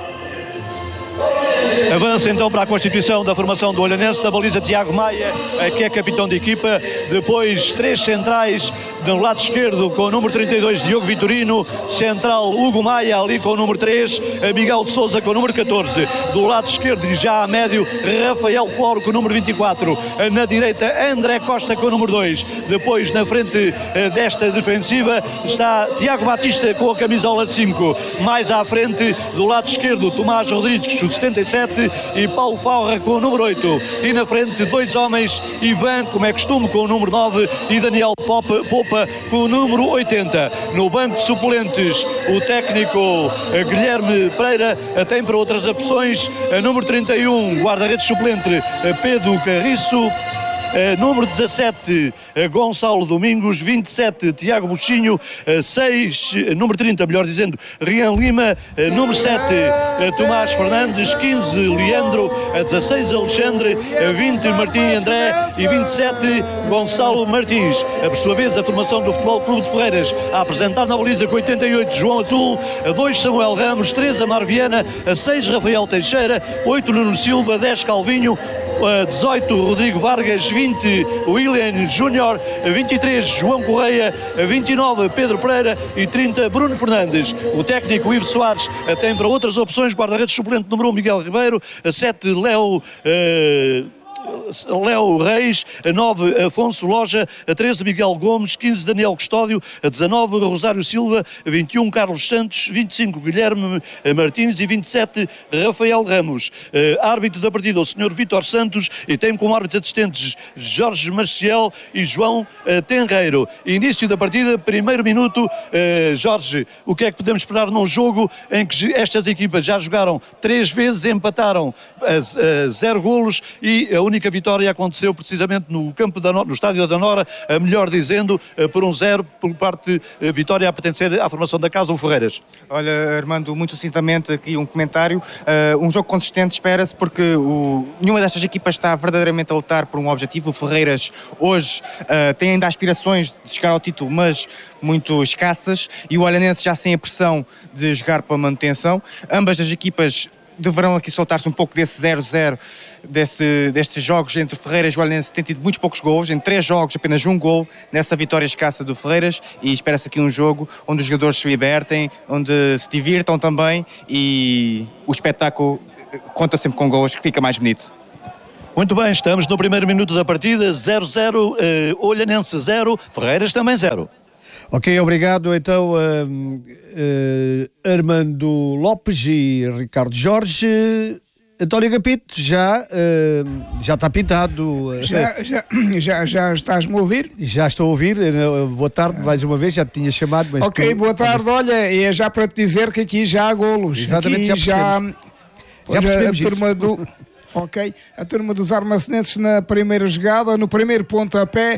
Avança então para a constituição da formação do Olhanense, da baliza Tiago Maia, que é capitão de equipa. Depois três centrais do lado esquerdo com o número trinta e dois, Diogo Vitorino. Central, Hugo Maia ali com o número três, Miguel de Sousa com o número catorze. Do lado esquerdo e já a médio, Rafael Floro com o número vinte e quatro. Na direita, André Costa com o número dois. Depois na frente desta defensiva está Tiago Batista com a camisola de cinco. Mais à frente, do lado esquerdo, Tomás Rodrigues com o setenta e sete e Paulo Faura com o número oito. E na frente, dois homens, Ivan, como é costume, com o número nove e Daniel Popa, Popa com o número oitenta. No banco de suplentes, o técnico Guilherme Pereira tem para outras opções, número trinta e um, guarda-redes suplente Pedro Carriço. Uh, número dezassete, uh, Gonçalo Domingos. Vinte e sete, Tiago Buchinho. uh, seis, uh, número trinta, melhor dizendo, Rian Lima. uh, Número sete, uh, Tomás Fernandes. Quinze, Leandro. uh, dezasseis, Alexandre. uh, vinte, Martim André. E vinte e sete, Gonçalo Martins. Uh, por sua vez, a formação do Futebol Clube de Ferreiras a apresentar na baliza com oitenta e oito, João Azul. uh, dois, Samuel Ramos. três, Amar Viana. uh, seis, Rafael Teixeira. oito, Nuno Silva. dez, Calvinho. dezoito, Rodrigo Vargas. Vinte, William Júnior. vinte e três, João Correia. vinte e nove, Pedro Pereira. E trinta, Bruno Fernandes. O técnico Ivo Soares tem para outras opções, guarda-redes suplente número um, Miguel Ribeiro. sete, Léo uh, Léo Reis, a nove Afonso Loja, a treze Miguel Gomes, quinze Daniel Custódio, a dezanove Rosário Silva, a vinte e um Carlos Santos, vinte e cinco Guilherme Martins e vinte e sete Rafael Ramos. Uh, árbitro da partida o senhor Vítor Santos e tem como árbitros assistentes Jorge Maciel e João uh, Tenreiro. Início da partida, primeiro minuto. Uh, Jorge, o que é que podemos esperar num jogo em que estas equipas já jogaram três vezes, empataram a, a zero golos e a única vitória aconteceu precisamente no campo da no, no estádio da Nora, a melhor dizendo, uh, por um zero por parte uh, vitória a pertencer à formação da casa, o Ferreiras. Olha, Armando, muito sucintamente aqui um comentário. Uh, um jogo consistente espera-se porque o, nenhuma destas equipas está verdadeiramente a lutar por um objetivo. O Ferreiras hoje uh, tem ainda aspirações de chegar ao título, mas muito escassas, e o Olhanense já sem a pressão de jogar para a manutenção. Ambas as equipas deverão aqui soltar-se um pouco desse zero zero, desse, destes jogos entre Ferreiras e o Olhanense. Tem tido muitos poucos gols, em três jogos apenas um gol nessa vitória escassa do Ferreiras, e espera-se aqui um jogo onde os jogadores se libertem, onde se divirtam também, e o espetáculo conta sempre com gols, que fica mais bonito. Muito bem, estamos no primeiro minuto da partida, zero zero, uh, Olhanense zero, Ferreiras também zero. Ok, obrigado então uh, uh, Armando Lopes e Ricardo Jorge. António Agapito, já, uh, já está pintado. Uh, já, já, já, já estás-me a ouvir? Já estou a ouvir. Uh, boa tarde, mais uma vez, já te tinha chamado. Mas ok, tu... boa tarde. Olha, é já para te dizer que aqui já há golos. Exatamente, aqui já percebemos. Já, já percebemos a turma isso. do... Ok, a turma dos armacenenses na primeira jogada, no primeiro pontapé,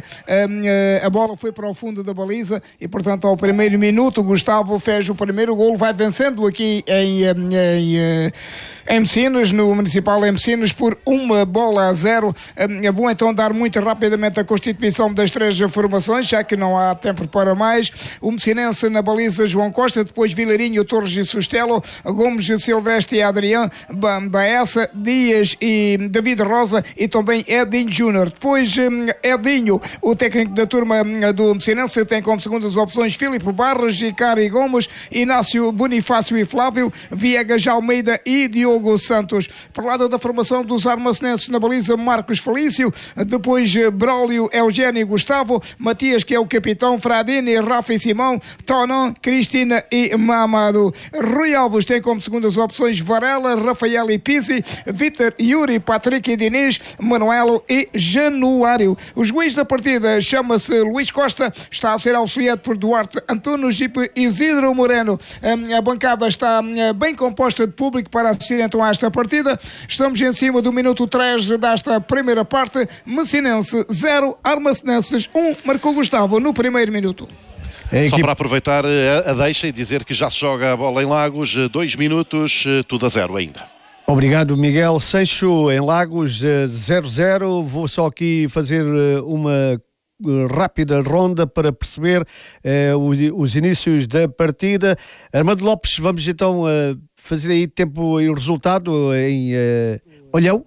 a bola foi para o fundo da baliza e, portanto, ao primeiro minuto, Gustavo fez o primeiro golo, vai vencendo aqui em, em, em, em Messinas, no Municipal em Messinas, por uma bola a zero. Vou então dar muito rapidamente a constituição das três formações, já que não há tempo para mais. O Messinense na baliza, João Costa, depois Vilarinho, Torres e Sustelo, Gomes, Silvestre e Adriano, Baessa, Dias e David Rosa e também Edinho Júnior. Depois Edinho, o técnico da turma do Messinense, tem como segundas opções Filipe Barros, Gicari Gomes, Inácio Bonifácio e Flávio, Viegas Almeida e Diogo Santos. Por lado da formação dos armacenenses na baliza, Marcos Felício, depois Braulio, Eugênio Gustavo, Matias, que é o capitão, Fradini, Rafa e Simão, Tonon, Cristina e Mamado. Rui Alves tem como segundas opções Varela, Rafael e Pizzi, Vítor, Yuri, Patrick e Diniz, Manuelo e Januário. Os juiz da partida chama-se Luís Costa, está a ser auxiliado por Duarte Antunes e por Isidro Moreno. A bancada está bem composta de público para assistir então a esta partida. Estamos em cima do minuto três desta primeira parte. Messinense zero, Armacenenses um, marcou Gustavo no primeiro minuto. É Só para aproveitar a deixa e dizer que já se joga a bola em Lagos, dois minutos, tudo a zero ainda. Obrigado, Miguel. Seixo em Lagos, zero zero. Vou só aqui fazer uma rápida ronda para perceber uh, os inícios da partida. Armando Lopes, vamos então uh, fazer aí tempo e o resultado em uh, Olhão.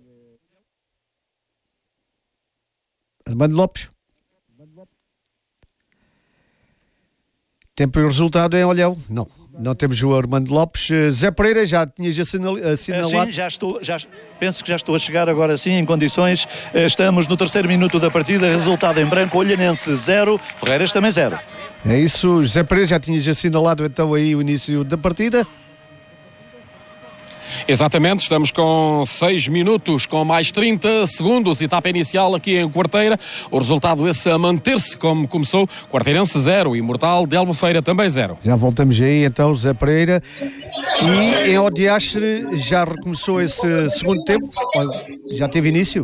Armando Lopes. Tempo e o resultado em Olhão. Não. Não temos o Armando Lopes. Zé Pereira, já tinhas assinalado? Sim, já estou, já, penso que já estou a chegar agora sim em condições. Estamos no terceiro minuto da partida, resultado em branco, Olhanense zero, Ferreiras também zero. É isso, Zé Pereira, já tinhas assinalado então aí o início da partida? Exatamente, estamos com seis minutos, com mais trinta segundos, etapa inicial aqui em Quarteira. O resultado esse a manter-se como começou, Quarteirense zero, Imortal de Albufeira também zero. Já voltamos aí então, Zé Pereira. E em Odiastre já recomeçou esse segundo tempo, já teve início?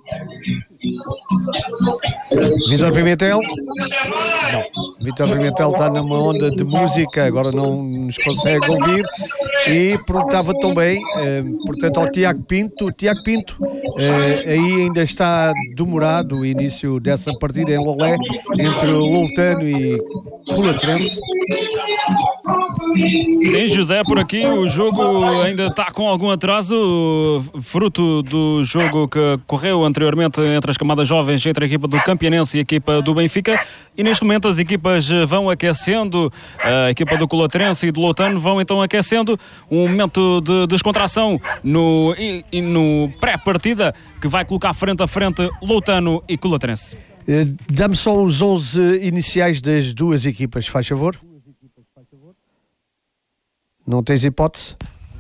Vítor Pimentel? Não, Vítor Pimentel está numa onda de música, agora não nos consegue ouvir. E perguntava também, eh, portanto, ao Tiago Pinto. Tiago Pinto, eh, aí ainda está demorado o início dessa partida em Lolé, entre o Loutano e Colatrense. Sim, José, por aqui o jogo ainda está com algum atraso, fruto do jogo que correu anteriormente entre as camadas jovens, entre a equipa do Campianense e a equipa do Benfica, e neste momento as equipas vão aquecendo, a equipa do Colaterense e do Loutano vão então aquecendo, um momento de descontração no, e, e no pré-partida que vai colocar frente a frente Loutano e Colaterense. Dá-me só os onze iniciais das duas equipas, faz favor. Não tens hipótese?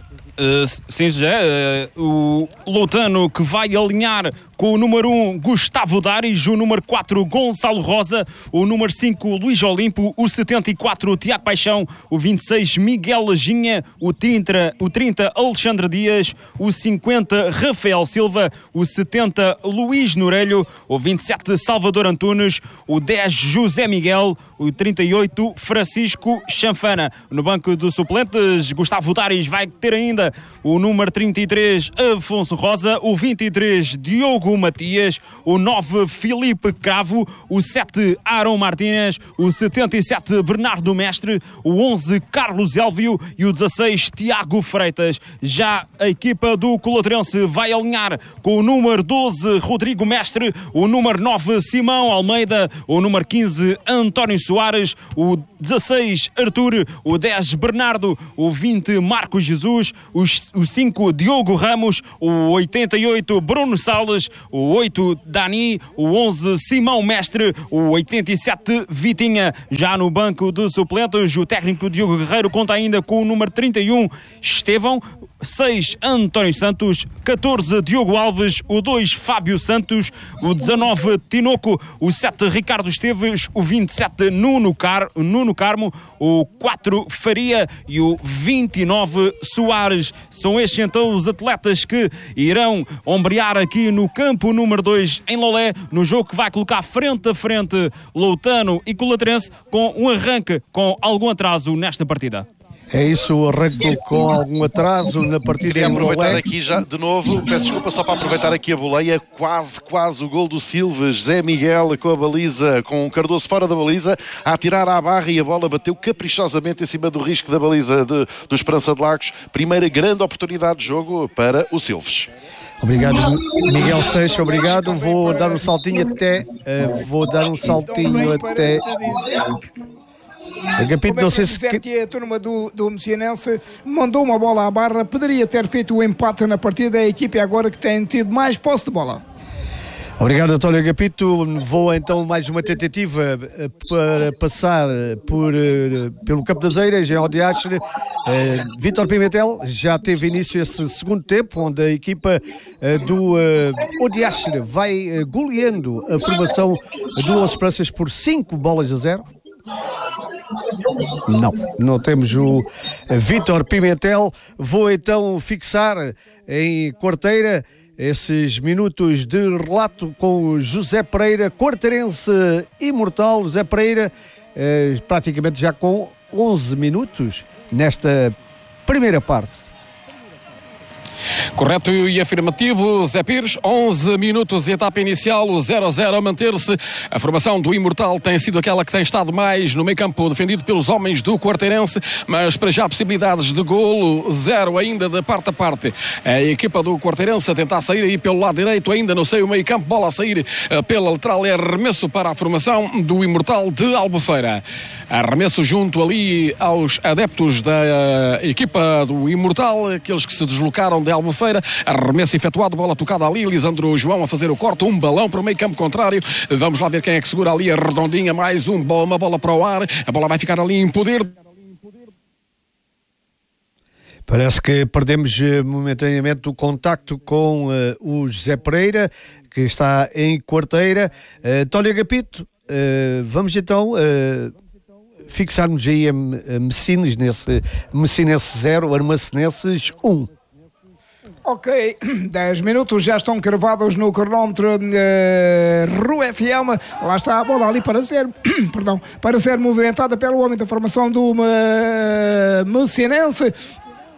Uh, sim, José. Uh, o Loutano que vai alinhar com o número um, Gustavo Dares, o número quatro, Gonçalo Rosa, o número cinco, Luís Olimpo, o setenta e quatro, Tiago Paixão, o vinte e seis, Miguel Leginha, o trinta, o trinta, Alexandre Dias, o cinquenta, Rafael Silva, o setenta, Luís Norelho, o vinte e sete, Salvador Antunes, o dez, José Miguel, o trinta e oito, Francisco Chanfana. No banco dos suplentes, Gustavo Dares vai ter ainda o número trinta e três, Afonso Rosa, o vinte e três, Diogo Matias, o nove, Filipe Cravo, o sete, Aaron Martínez, o setenta e sete, Bernardo Mestre, o onze, Carlos Elvio e o dezasseis, Tiago Freitas. Já a equipa do Colaterense vai alinhar com o número doze, Rodrigo Mestre, o número nove, Simão Almeida, o número quinze, António Soares, o dezasseis, Arthur, o dez, Bernardo, o vinte, Marcos Jesus, o cinco, Diogo Ramos, o oitenta e oito, Bruno Salles, o oito, Dani, o onze, Simão Mestre, o oitenta e sete, Vitinha. Já no banco de suplentes, o técnico Diogo Guerreiro conta ainda com o número trinta e um, Estevão, seis, António Santos, catorze, Diogo Alves, o dois, Fábio Santos, o dezanove, Tinoco, o sete, Ricardo Esteves, o vinte e sete, Nuno, Car... Nuno Carmo, o quatro, Faria e o vinte e nove, Soares. São estes então os atletas que irão ombrear aqui no campo número dois em Lolé, no jogo que vai colocar frente a frente Loutano e Colaterense, com um arranque com algum atraso nesta partida. É isso, o arranque com algum atraso na partida. Queria aproveitar aqui já de novo, peço desculpa só para aproveitar aqui a boleia, quase, quase o gol do Silves, Zé Miguel com a baliza, com o Cardoso fora da baliza, a atirar à barra e a bola bateu caprichosamente em cima do risco da baliza de, do Esperança de Lagos. Primeira grande oportunidade de jogo para o Silves. Obrigado, Miguel Sancho, obrigado. Vou dar um saltinho até, uh, vou dar um saltinho até... Agapito, não sei se que a turma do, do Messianense mandou uma bola à barra, poderia ter feito o empate na partida. A equipe agora que tem tido mais posse de bola. Obrigado, António Agapito. Vou então mais uma tentativa para passar por, pelo Campo das Eiras, em Odiastre. Uh, Vítor Pimentel já teve início esse segundo tempo, onde a equipa uh, do uh, Odiastre vai uh, goleando a formação do Os Esperanças por cinco bolas a zero. Não, não temos o Vítor Pimentel. Vou então fixar em Quarteira esses minutos de relato com o José Pereira, quarteirense imortal. José Pereira, eh, praticamente já com onze minutos nesta primeira parte. Correto e afirmativo, Zé Pires, onze minutos, etapa inicial, zero a zero a manter-se. A formação do Imortal tem sido aquela que tem estado mais no meio campo, defendido pelos homens do Quarteirense, mas para já possibilidades de golo, zero ainda da parte a parte. A equipa do Quarteirense a tentar sair aí pelo lado direito, ainda não sei o meio campo, bola a sair pela lateral, é arremesso para a formação do Imortal de Albufeira. Arremesso junto ali aos adeptos da equipa do Imortal, aqueles que se deslocaram de Albufeira. Arremesso efetuado, bola tocada ali, Lisandro João a fazer o corte, um balão para o meio campo contrário. Vamos lá ver quem é que segura ali a redondinha, mais um, uma bola para o ar, a bola vai ficar ali em poder. Parece que perdemos uh, momentaneamente o contacto com uh, o José Pereira, que está em Quarteira. Uh, António Agapito, uh, vamos então uh, fixarmos aí a, a Messines nesse Messinense zero, Armacenenses um. Ok, dez minutos já estão cravados no cronómetro uh, Rua F M. Lá está a bola ali para ser, perdão, para ser movimentada pelo homem da formação do uh, Messinense.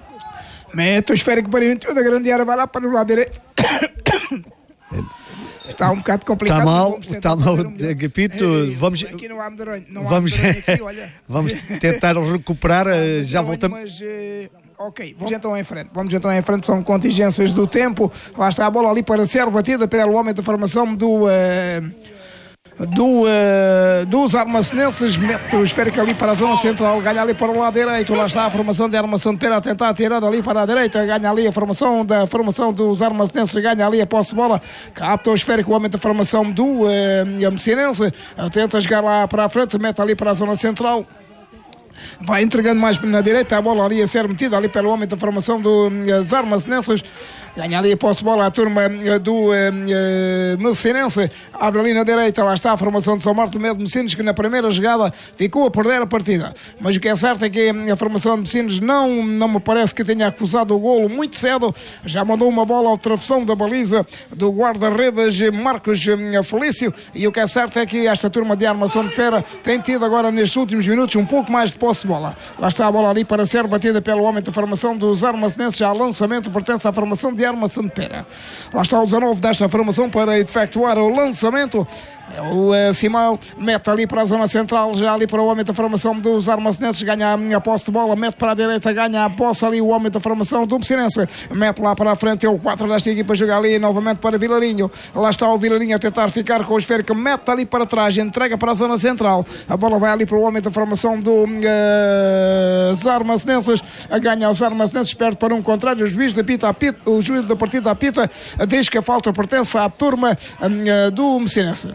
Mete o esférico para dentro da grande área, vai lá para o lado direito. Está um bocado complicado. Está mal, está mal, Agapito. Vamos, aqui não há medronho, não há vamos, aqui, olha. vamos tentar recuperar, já voltamos. Mas, ok, vamos então em frente. Vamos então em frente, são contingências do tempo. Lá está a bola ali para ser batida pelo homem da formação do... Uh, do, uh, dos armacenenses, mete o esférico ali para a zona central, ganha ali para o lado direito, lá está a formação de Armação de Pera a tentar tirar ali para a direita, ganha ali a formação da formação dos armacenenses, ganha ali a posse de bola, capta o esférico, o homem da formação do uh, Messinense, tenta jogar lá para a frente, mete ali para a zona central. Vai entregando mais na direita, a bola ali a ser metida ali pelo homem da formação dos armacenenses. Ganha ali a posse de bola a turma do uh, uh, Messinense. Abre ali na direita, lá está a formação de São Martin de Messinos, que na primeira jogada ficou a perder a partida. Mas o que é certo é que a formação de Messinos não, não me parece que tenha acusado o golo muito cedo. Já mandou uma bola ao travessão da baliza do guarda-redes Marcos Felício. E o que é certo é que esta turma de Armação de Pera tem tido agora nestes últimos minutos um pouco mais de posse de bola. Lá está a bola ali para ser batida pelo homem da formação dos armacenenses. Já lançamento pertence à formação de Armação de Pera. Lá está o dezanove desta formação para efetuar o lançamento. O uh, Simão mete ali para a zona central, já ali para o homem da formação dos armacenenses, ganha a minha posse de bola, mete para a direita, ganha a posse ali o homem da formação do Messinense, mete lá para a frente, é o quatro desta equipa, joga ali novamente para Vilarinho. Lá está o Vilarinho a tentar ficar com o esférico, mete ali para trás, entrega para a zona central, a bola vai ali para o homem da formação dos uh, armacenenses, ganha os armacenenses, perde para um contrário, o juiz da pita, pita, o juiz da partida a pita diz que a falta pertence à turma uh, do Messinense.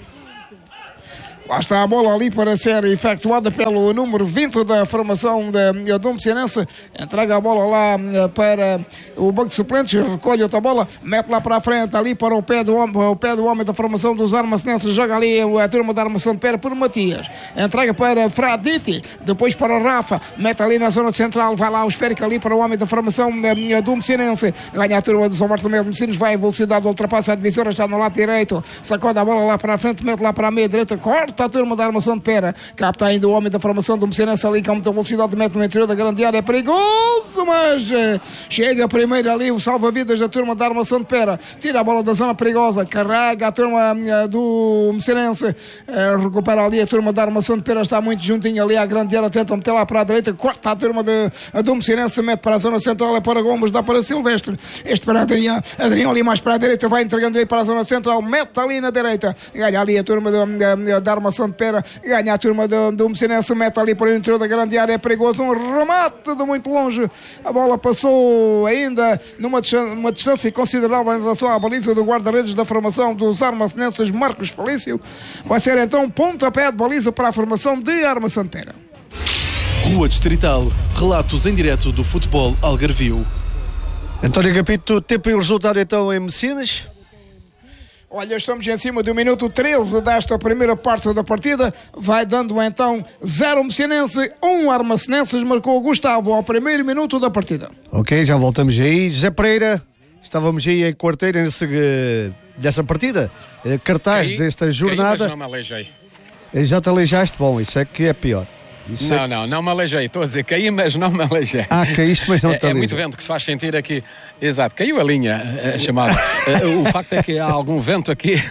Lá está a bola ali para ser efetuada pelo número vinte da formação de, do Messinense. Entrega a bola lá para o banco de suplentes, recolhe outra bola, mete lá para a frente, ali para o pé do homem, o pé do homem da formação dos armacenenses, joga ali a turma da Armação de Pera por Matias. Entrega para Fraditi, depois para Rafa, mete ali na zona central, vai lá o esférico ali para o homem da formação do Messinense. Ganha a turma do São Martin de Messinos, vai em velocidade, ultrapassa a divisora, está no lado direito, sacode a bola lá para a frente, mete lá para a meia direita, corta a turma da Armação de Pera, capta ainda o homem da formação do Messinense ali com muita velocidade, mete no interior da grande área, é perigoso, mas uh, chega primeiro ali o salva-vidas da turma da Armação de Pera, tira a bola da zona perigosa, carrega a turma uh, do Messinense, uh, recupera ali a turma da Armação de Pera, está muito juntinho ali à grande área, tenta meter lá para a direita, corta a turma de, uh, do Messinense, mete para a zona central, é para Gomes, dá para Silvestre, este para Adrião, Adrião ali mais para a direita, vai entregando aí para a zona central, mete ali na direita, ganha ali a turma da Armação de Pera, ganha a turma do, do Messinense, mete ali para o interior da grande área, é perigoso, um remate de muito longe, a bola passou ainda numa uma distância considerável em relação à baliza do guarda-redes da formação dos armacenenses Marcos Felício. Vai ser então pontapé de baliza para a formação de Armação de Pera. Rua Distrital, relatos em direto do futebol algarvio. António Agapito, tempo e o resultado então em Messinas? Olha, estamos em cima do minuto treze desta primeira parte da partida. Vai dando então zero Messinense, um Armacenenses. Marcou o Gustavo ao primeiro minuto da partida. Ok, já voltamos aí. José Pereira, estávamos aí em quarteira nesse, dessa partida. Cartaz caí, desta jornada. Caí, mas não me aleijei. Já te aleijaste? Bom, isso é que é pior. Isso não, é... não, não me aleijei. Estou a dizer, caí, mas não me aleijei. Ah, caíste, mas não te É, é muito vento que se faz sentir aqui. Exato, caiu a linha, a chamada. O facto é que há algum vento aqui.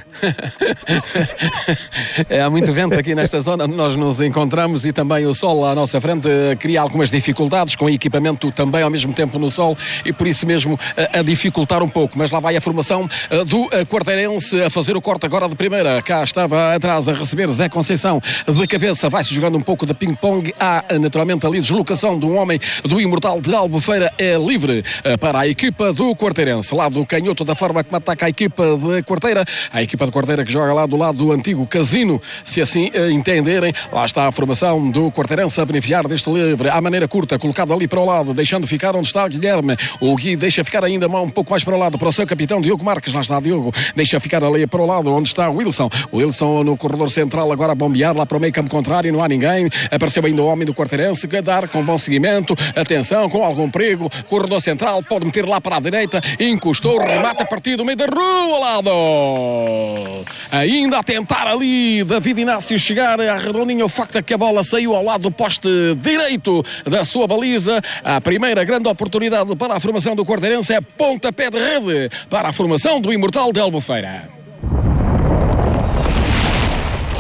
Há muito vento aqui nesta zona onde nós nos encontramos e também o sol à nossa frente cria algumas dificuldades, com o equipamento também ao mesmo tempo no sol e por isso mesmo a, a dificultar um pouco. Mas lá vai a formação do Quarteirense a fazer o corte agora de primeira. Cá estava atrás a receber Zé Conceição de cabeça. Vai-se jogando um pouco de ping-pong. Há naturalmente ali deslocação de um homem do Imortal de Albufeira. É livre para a equipa do Quarteirense, lá do canhoto, da forma como ataca a equipa de Quarteira, a equipa de Quarteira que joga lá do lado do antigo casino, se assim uh, entenderem. Lá está a formação do Quarteirense a beneficiar deste livre, à maneira curta, colocado ali para o lado, deixando ficar onde está o Guilherme. O Gui deixa ficar ainda um pouco mais para o lado, para o seu capitão Diogo Marques. Lá está Diogo, deixa ficar ali para o lado, onde está o Wilson. O Wilson no corredor central, agora a bombear lá para o meio campo contrário, não há ninguém. Apareceu ainda o homem do Quarteirense, a dar com bom seguimento, atenção, com algum perigo, corredor central, pode meter lá para a direita, encostou, remata a partir do meio da rua ao lado. Ainda a tentar ali David Inácio chegar à redondinha, o facto é que a bola saiu ao lado do poste direito da sua baliza. A primeira grande oportunidade para a formação do Quarteirense é pontapé de rede para a formação do Imortal de Albufeira.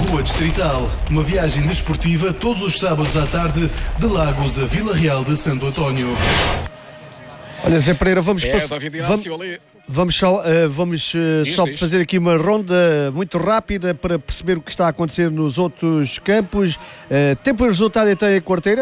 Rua Distrital, uma viagem desportiva todos os sábados à tarde de Lagos a Vila Real de Santo António. Olha, Zé Pereira, vamos É, passar. David Inácio ali. Vamos só, uh, vamos, uh, Diz, só diz. fazer aqui uma ronda muito rápida para perceber o que está a acontecer nos outros campos. Uh, tempo e resultado então em Quarteira?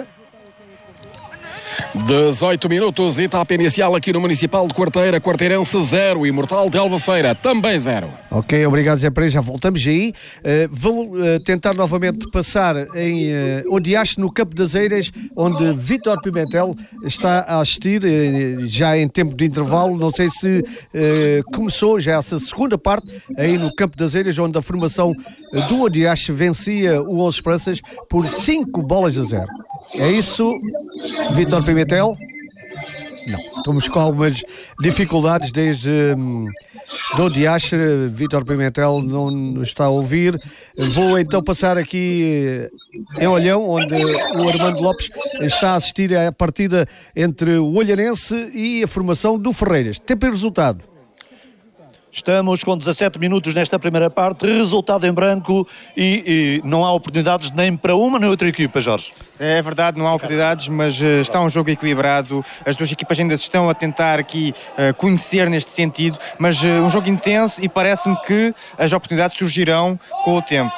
dezoito minutos, etapa inicial aqui no Municipal de Quarteira, Quarteirense zero, Imortal de Albufeira também zero. Ok, obrigado Zé Pereira, já voltamos aí. Uh, vão uh, tentar novamente passar em uh, Odiache, no Campo das Eiras, onde Vítor Pimentel está a assistir, uh, já em tempo de intervalo. Não sei se uh, começou já essa segunda parte aí no Campo das Eiras, onde a formação uh, do Odiache vencia o onze Esperanças por cinco bolas a zero. É isso, Vítor Pimentel? Não, estamos com algumas dificuldades desde hum, do Odiache. Vítor Pimentel não nos está a ouvir. Vou então passar aqui em Olhão, onde o Armando Lopes está a assistir à partida entre o Olhanense e a formação do Ferreiras. Tempo e resultado. Estamos com dezassete minutos nesta primeira parte, resultado em branco e, e não há oportunidades nem para uma nem outra equipa, Jorge. É verdade, não há oportunidades, mas uh, está um jogo equilibrado. As duas equipas ainda se estão a tentar aqui uh, conhecer neste sentido, mas uh, um jogo intenso e parece-me que as oportunidades surgirão com o tempo.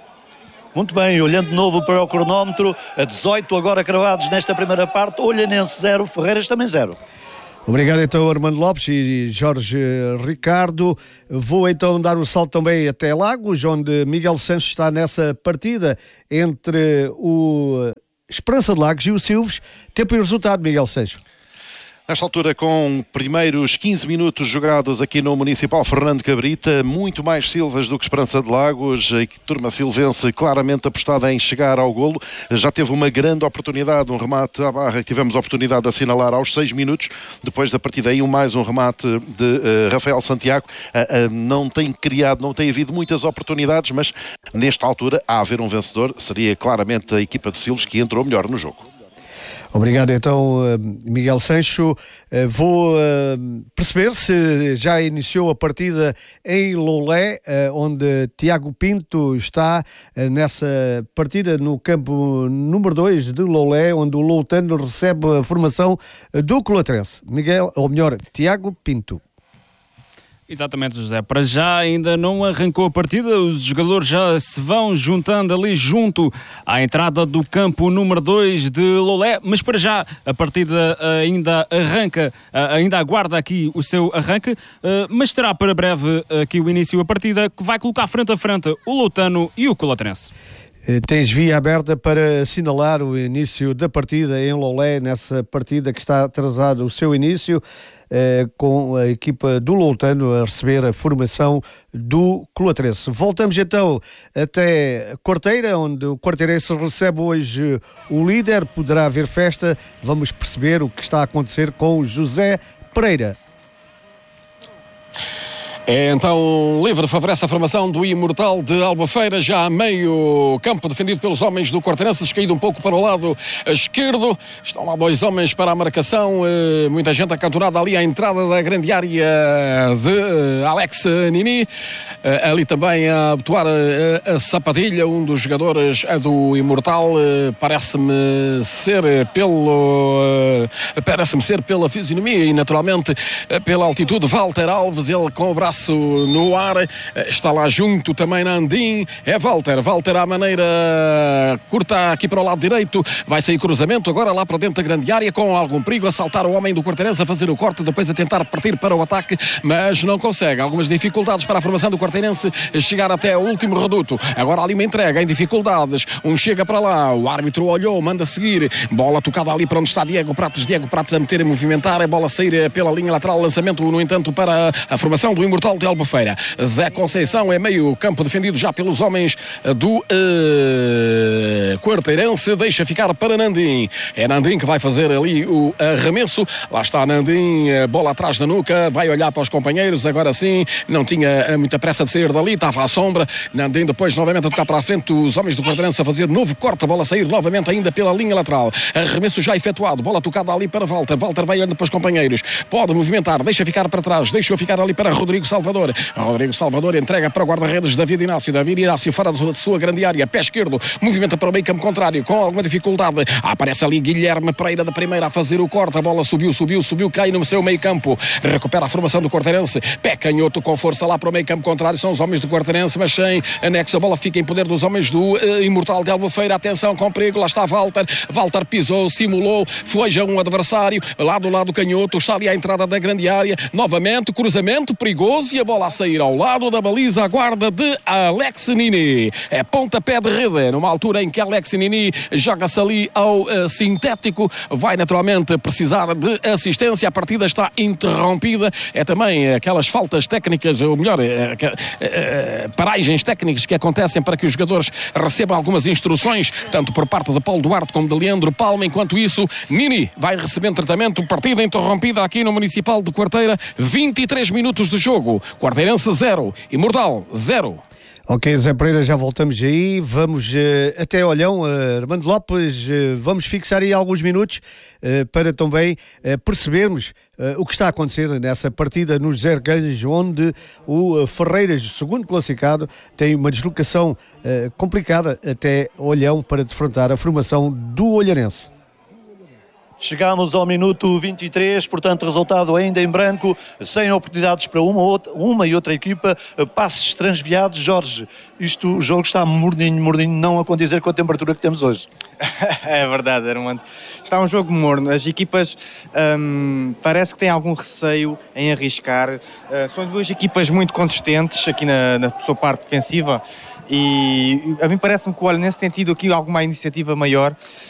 Muito bem, olhando de novo para o cronómetro, a dezoito agora cravados nesta primeira parte, Olhanense zero, Ferreiras também zero. Obrigado então Armando Lopes e Jorge Ricardo. Vou então dar o salto também até Lagos, onde Miguel Sancho está nessa partida entre o Esperança de Lagos e o Silves. Tempo e resultado, Miguel Sancho. Nesta altura, com primeiros quinze minutos jogados aqui no Municipal Fernando Cabrita, muito mais Silvas do que Esperança de Lagos. A turma silvense claramente apostada em chegar ao golo. Já teve uma grande oportunidade, um remate à barra que tivemos a oportunidade de assinalar aos seis minutos. Depois da partida aí, mais um remate de uh, Rafael Santiago. Uh, uh, não tem criado, não tem havido muitas oportunidades, mas nesta altura, a haver um vencedor, seria claramente a equipa de Silves que entrou melhor no jogo. Obrigado então, Miguel Sancho. Vou perceber se já iniciou a partida em Loulé, onde Tiago Pinto está nessa partida no campo número dois de Loulé, onde o Loutano recebe a formação do Colatrense. Miguel, ou melhor, Tiago Pinto. Exatamente, José. Para já ainda não arrancou a partida, os jogadores já se vão juntando ali junto à entrada do campo número dois de Loulé, mas para já a partida ainda arranca, ainda aguarda aqui o seu arranque, mas terá para breve aqui o início da partida, que vai colocar frente a frente o Loutano e o Colatrense. Tens via aberta para assinalar o início da partida em Loulé, nessa partida que está atrasado o seu início, eh, com a equipa do Loutano a receber a formação do Colatrense. Voltamos então até Quarteira, onde o Quarteirense recebe hoje o líder. Poderá haver festa, vamos perceber o que está a acontecer com o José Pereira. É então livre, favorece a formação do Imortal de Albufeira, já a meio campo, defendido pelos homens do Quarteirense, descaído um pouco para o lado esquerdo. Estão lá dois homens para a marcação, muita gente acantonada ali à entrada da grande área de Alex Nini. Ali também a abotoar a sapatilha, um dos jogadores do Imortal, parece-me ser pelo parece-me ser pela fisionomia e naturalmente pela altitude. Walter Alves, ele com o braço no ar, está lá junto também Nandim, é Walter, Walter à maneira curta aqui para o lado direito, vai sair cruzamento agora lá para dentro da grande área, com algum perigo, a saltar o homem do Quarteirense, a fazer o corte, depois a tentar partir para o ataque, mas não consegue, algumas dificuldades para a formação do Quarteirense chegar até o último reduto. Agora ali uma entrega em dificuldades, um chega para lá, o árbitro olhou, manda seguir, bola tocada ali para onde está Diego Prates, Diego Prates a meter e movimentar, a bola sair pela linha lateral, lançamento no entanto para a formação do Imortal de Albufeira. Zé Conceição é meio campo defendido já pelos homens do uh, Quarteirense, deixa ficar para Nandim, é Nandim que vai fazer ali o arremesso, lá está Nandim, bola atrás da nuca, vai olhar para os companheiros, agora sim, não tinha muita pressa de sair dali, estava à sombra, Nandim depois novamente a tocar para a frente, os homens do Quarteirense a fazer novo corte, a bola sair novamente ainda pela linha lateral, arremesso já efetuado, bola tocada ali para Walter, Walter vai olhando para os companheiros, pode movimentar, deixa ficar para trás, deixa ficar ali para Rodrigo Salvador. Rodrigo Salvador entrega para o guarda-redes David Inácio. David Inácio fora da sua grande área, pé esquerdo, movimenta para o meio campo contrário, com alguma dificuldade. Aparece ali Guilherme Pereira da primeira a fazer o corte. A bola subiu, subiu, subiu, cai no seu meio campo. Recupera a formação do Quarteirense. Pé canhoto com força lá para o meio campo contrário. São os homens do Quarteirense, mas sem anexo. A bola fica em poder dos homens do uh, Imortal de Albufeira. Atenção, com perigo. Lá está Walter. Walter pisou, simulou, foi já um adversário. Lá do lado canhoto, está ali à entrada da grande área. Novamente, cruzamento perigoso e a bola a sair ao lado da baliza. A guarda de Alex Nini. É pontapé de rede, numa altura em que Alex Nini joga-se ali ao uh, sintético. Vai naturalmente precisar de assistência. A partida está interrompida. É também aquelas faltas técnicas, ou melhor, uh, uh, paragens técnicas que acontecem para que os jogadores recebam algumas instruções, tanto por parte de Paulo Duarte como de Leandro Palma. Enquanto isso, Nini vai recebendo tratamento. Partida interrompida aqui no Municipal de Quarteira. vinte e três minutos de jogo. Quarteirense zero, Imortal zero. Ok, Zé Pereira, já voltamos aí. Vamos uh, até Olhão, uh, Armando Lopes, uh, vamos fixar aí alguns minutos uh, para também uh, percebermos uh, o que está a acontecer nessa partida nos José Arcanjos, onde o uh, Ferreiras, segundo classificado, tem uma deslocação uh, complicada até Olhão para defrontar a formação do Olharense. Chegámos ao minuto vinte e três, portanto resultado ainda em branco, sem oportunidades para uma, outra, uma e outra equipa, passes transviados. Jorge, isto, o jogo está mordinho, mordinho, não a condizer com a temperatura que temos hoje. É verdade, Armando. Está um jogo morno. As equipas hum, parece que têm algum receio em arriscar. Uh, são duas equipas muito consistentes aqui na, na sua parte defensiva. E a mim parece-me que o Olhanense tem tido aqui alguma iniciativa maior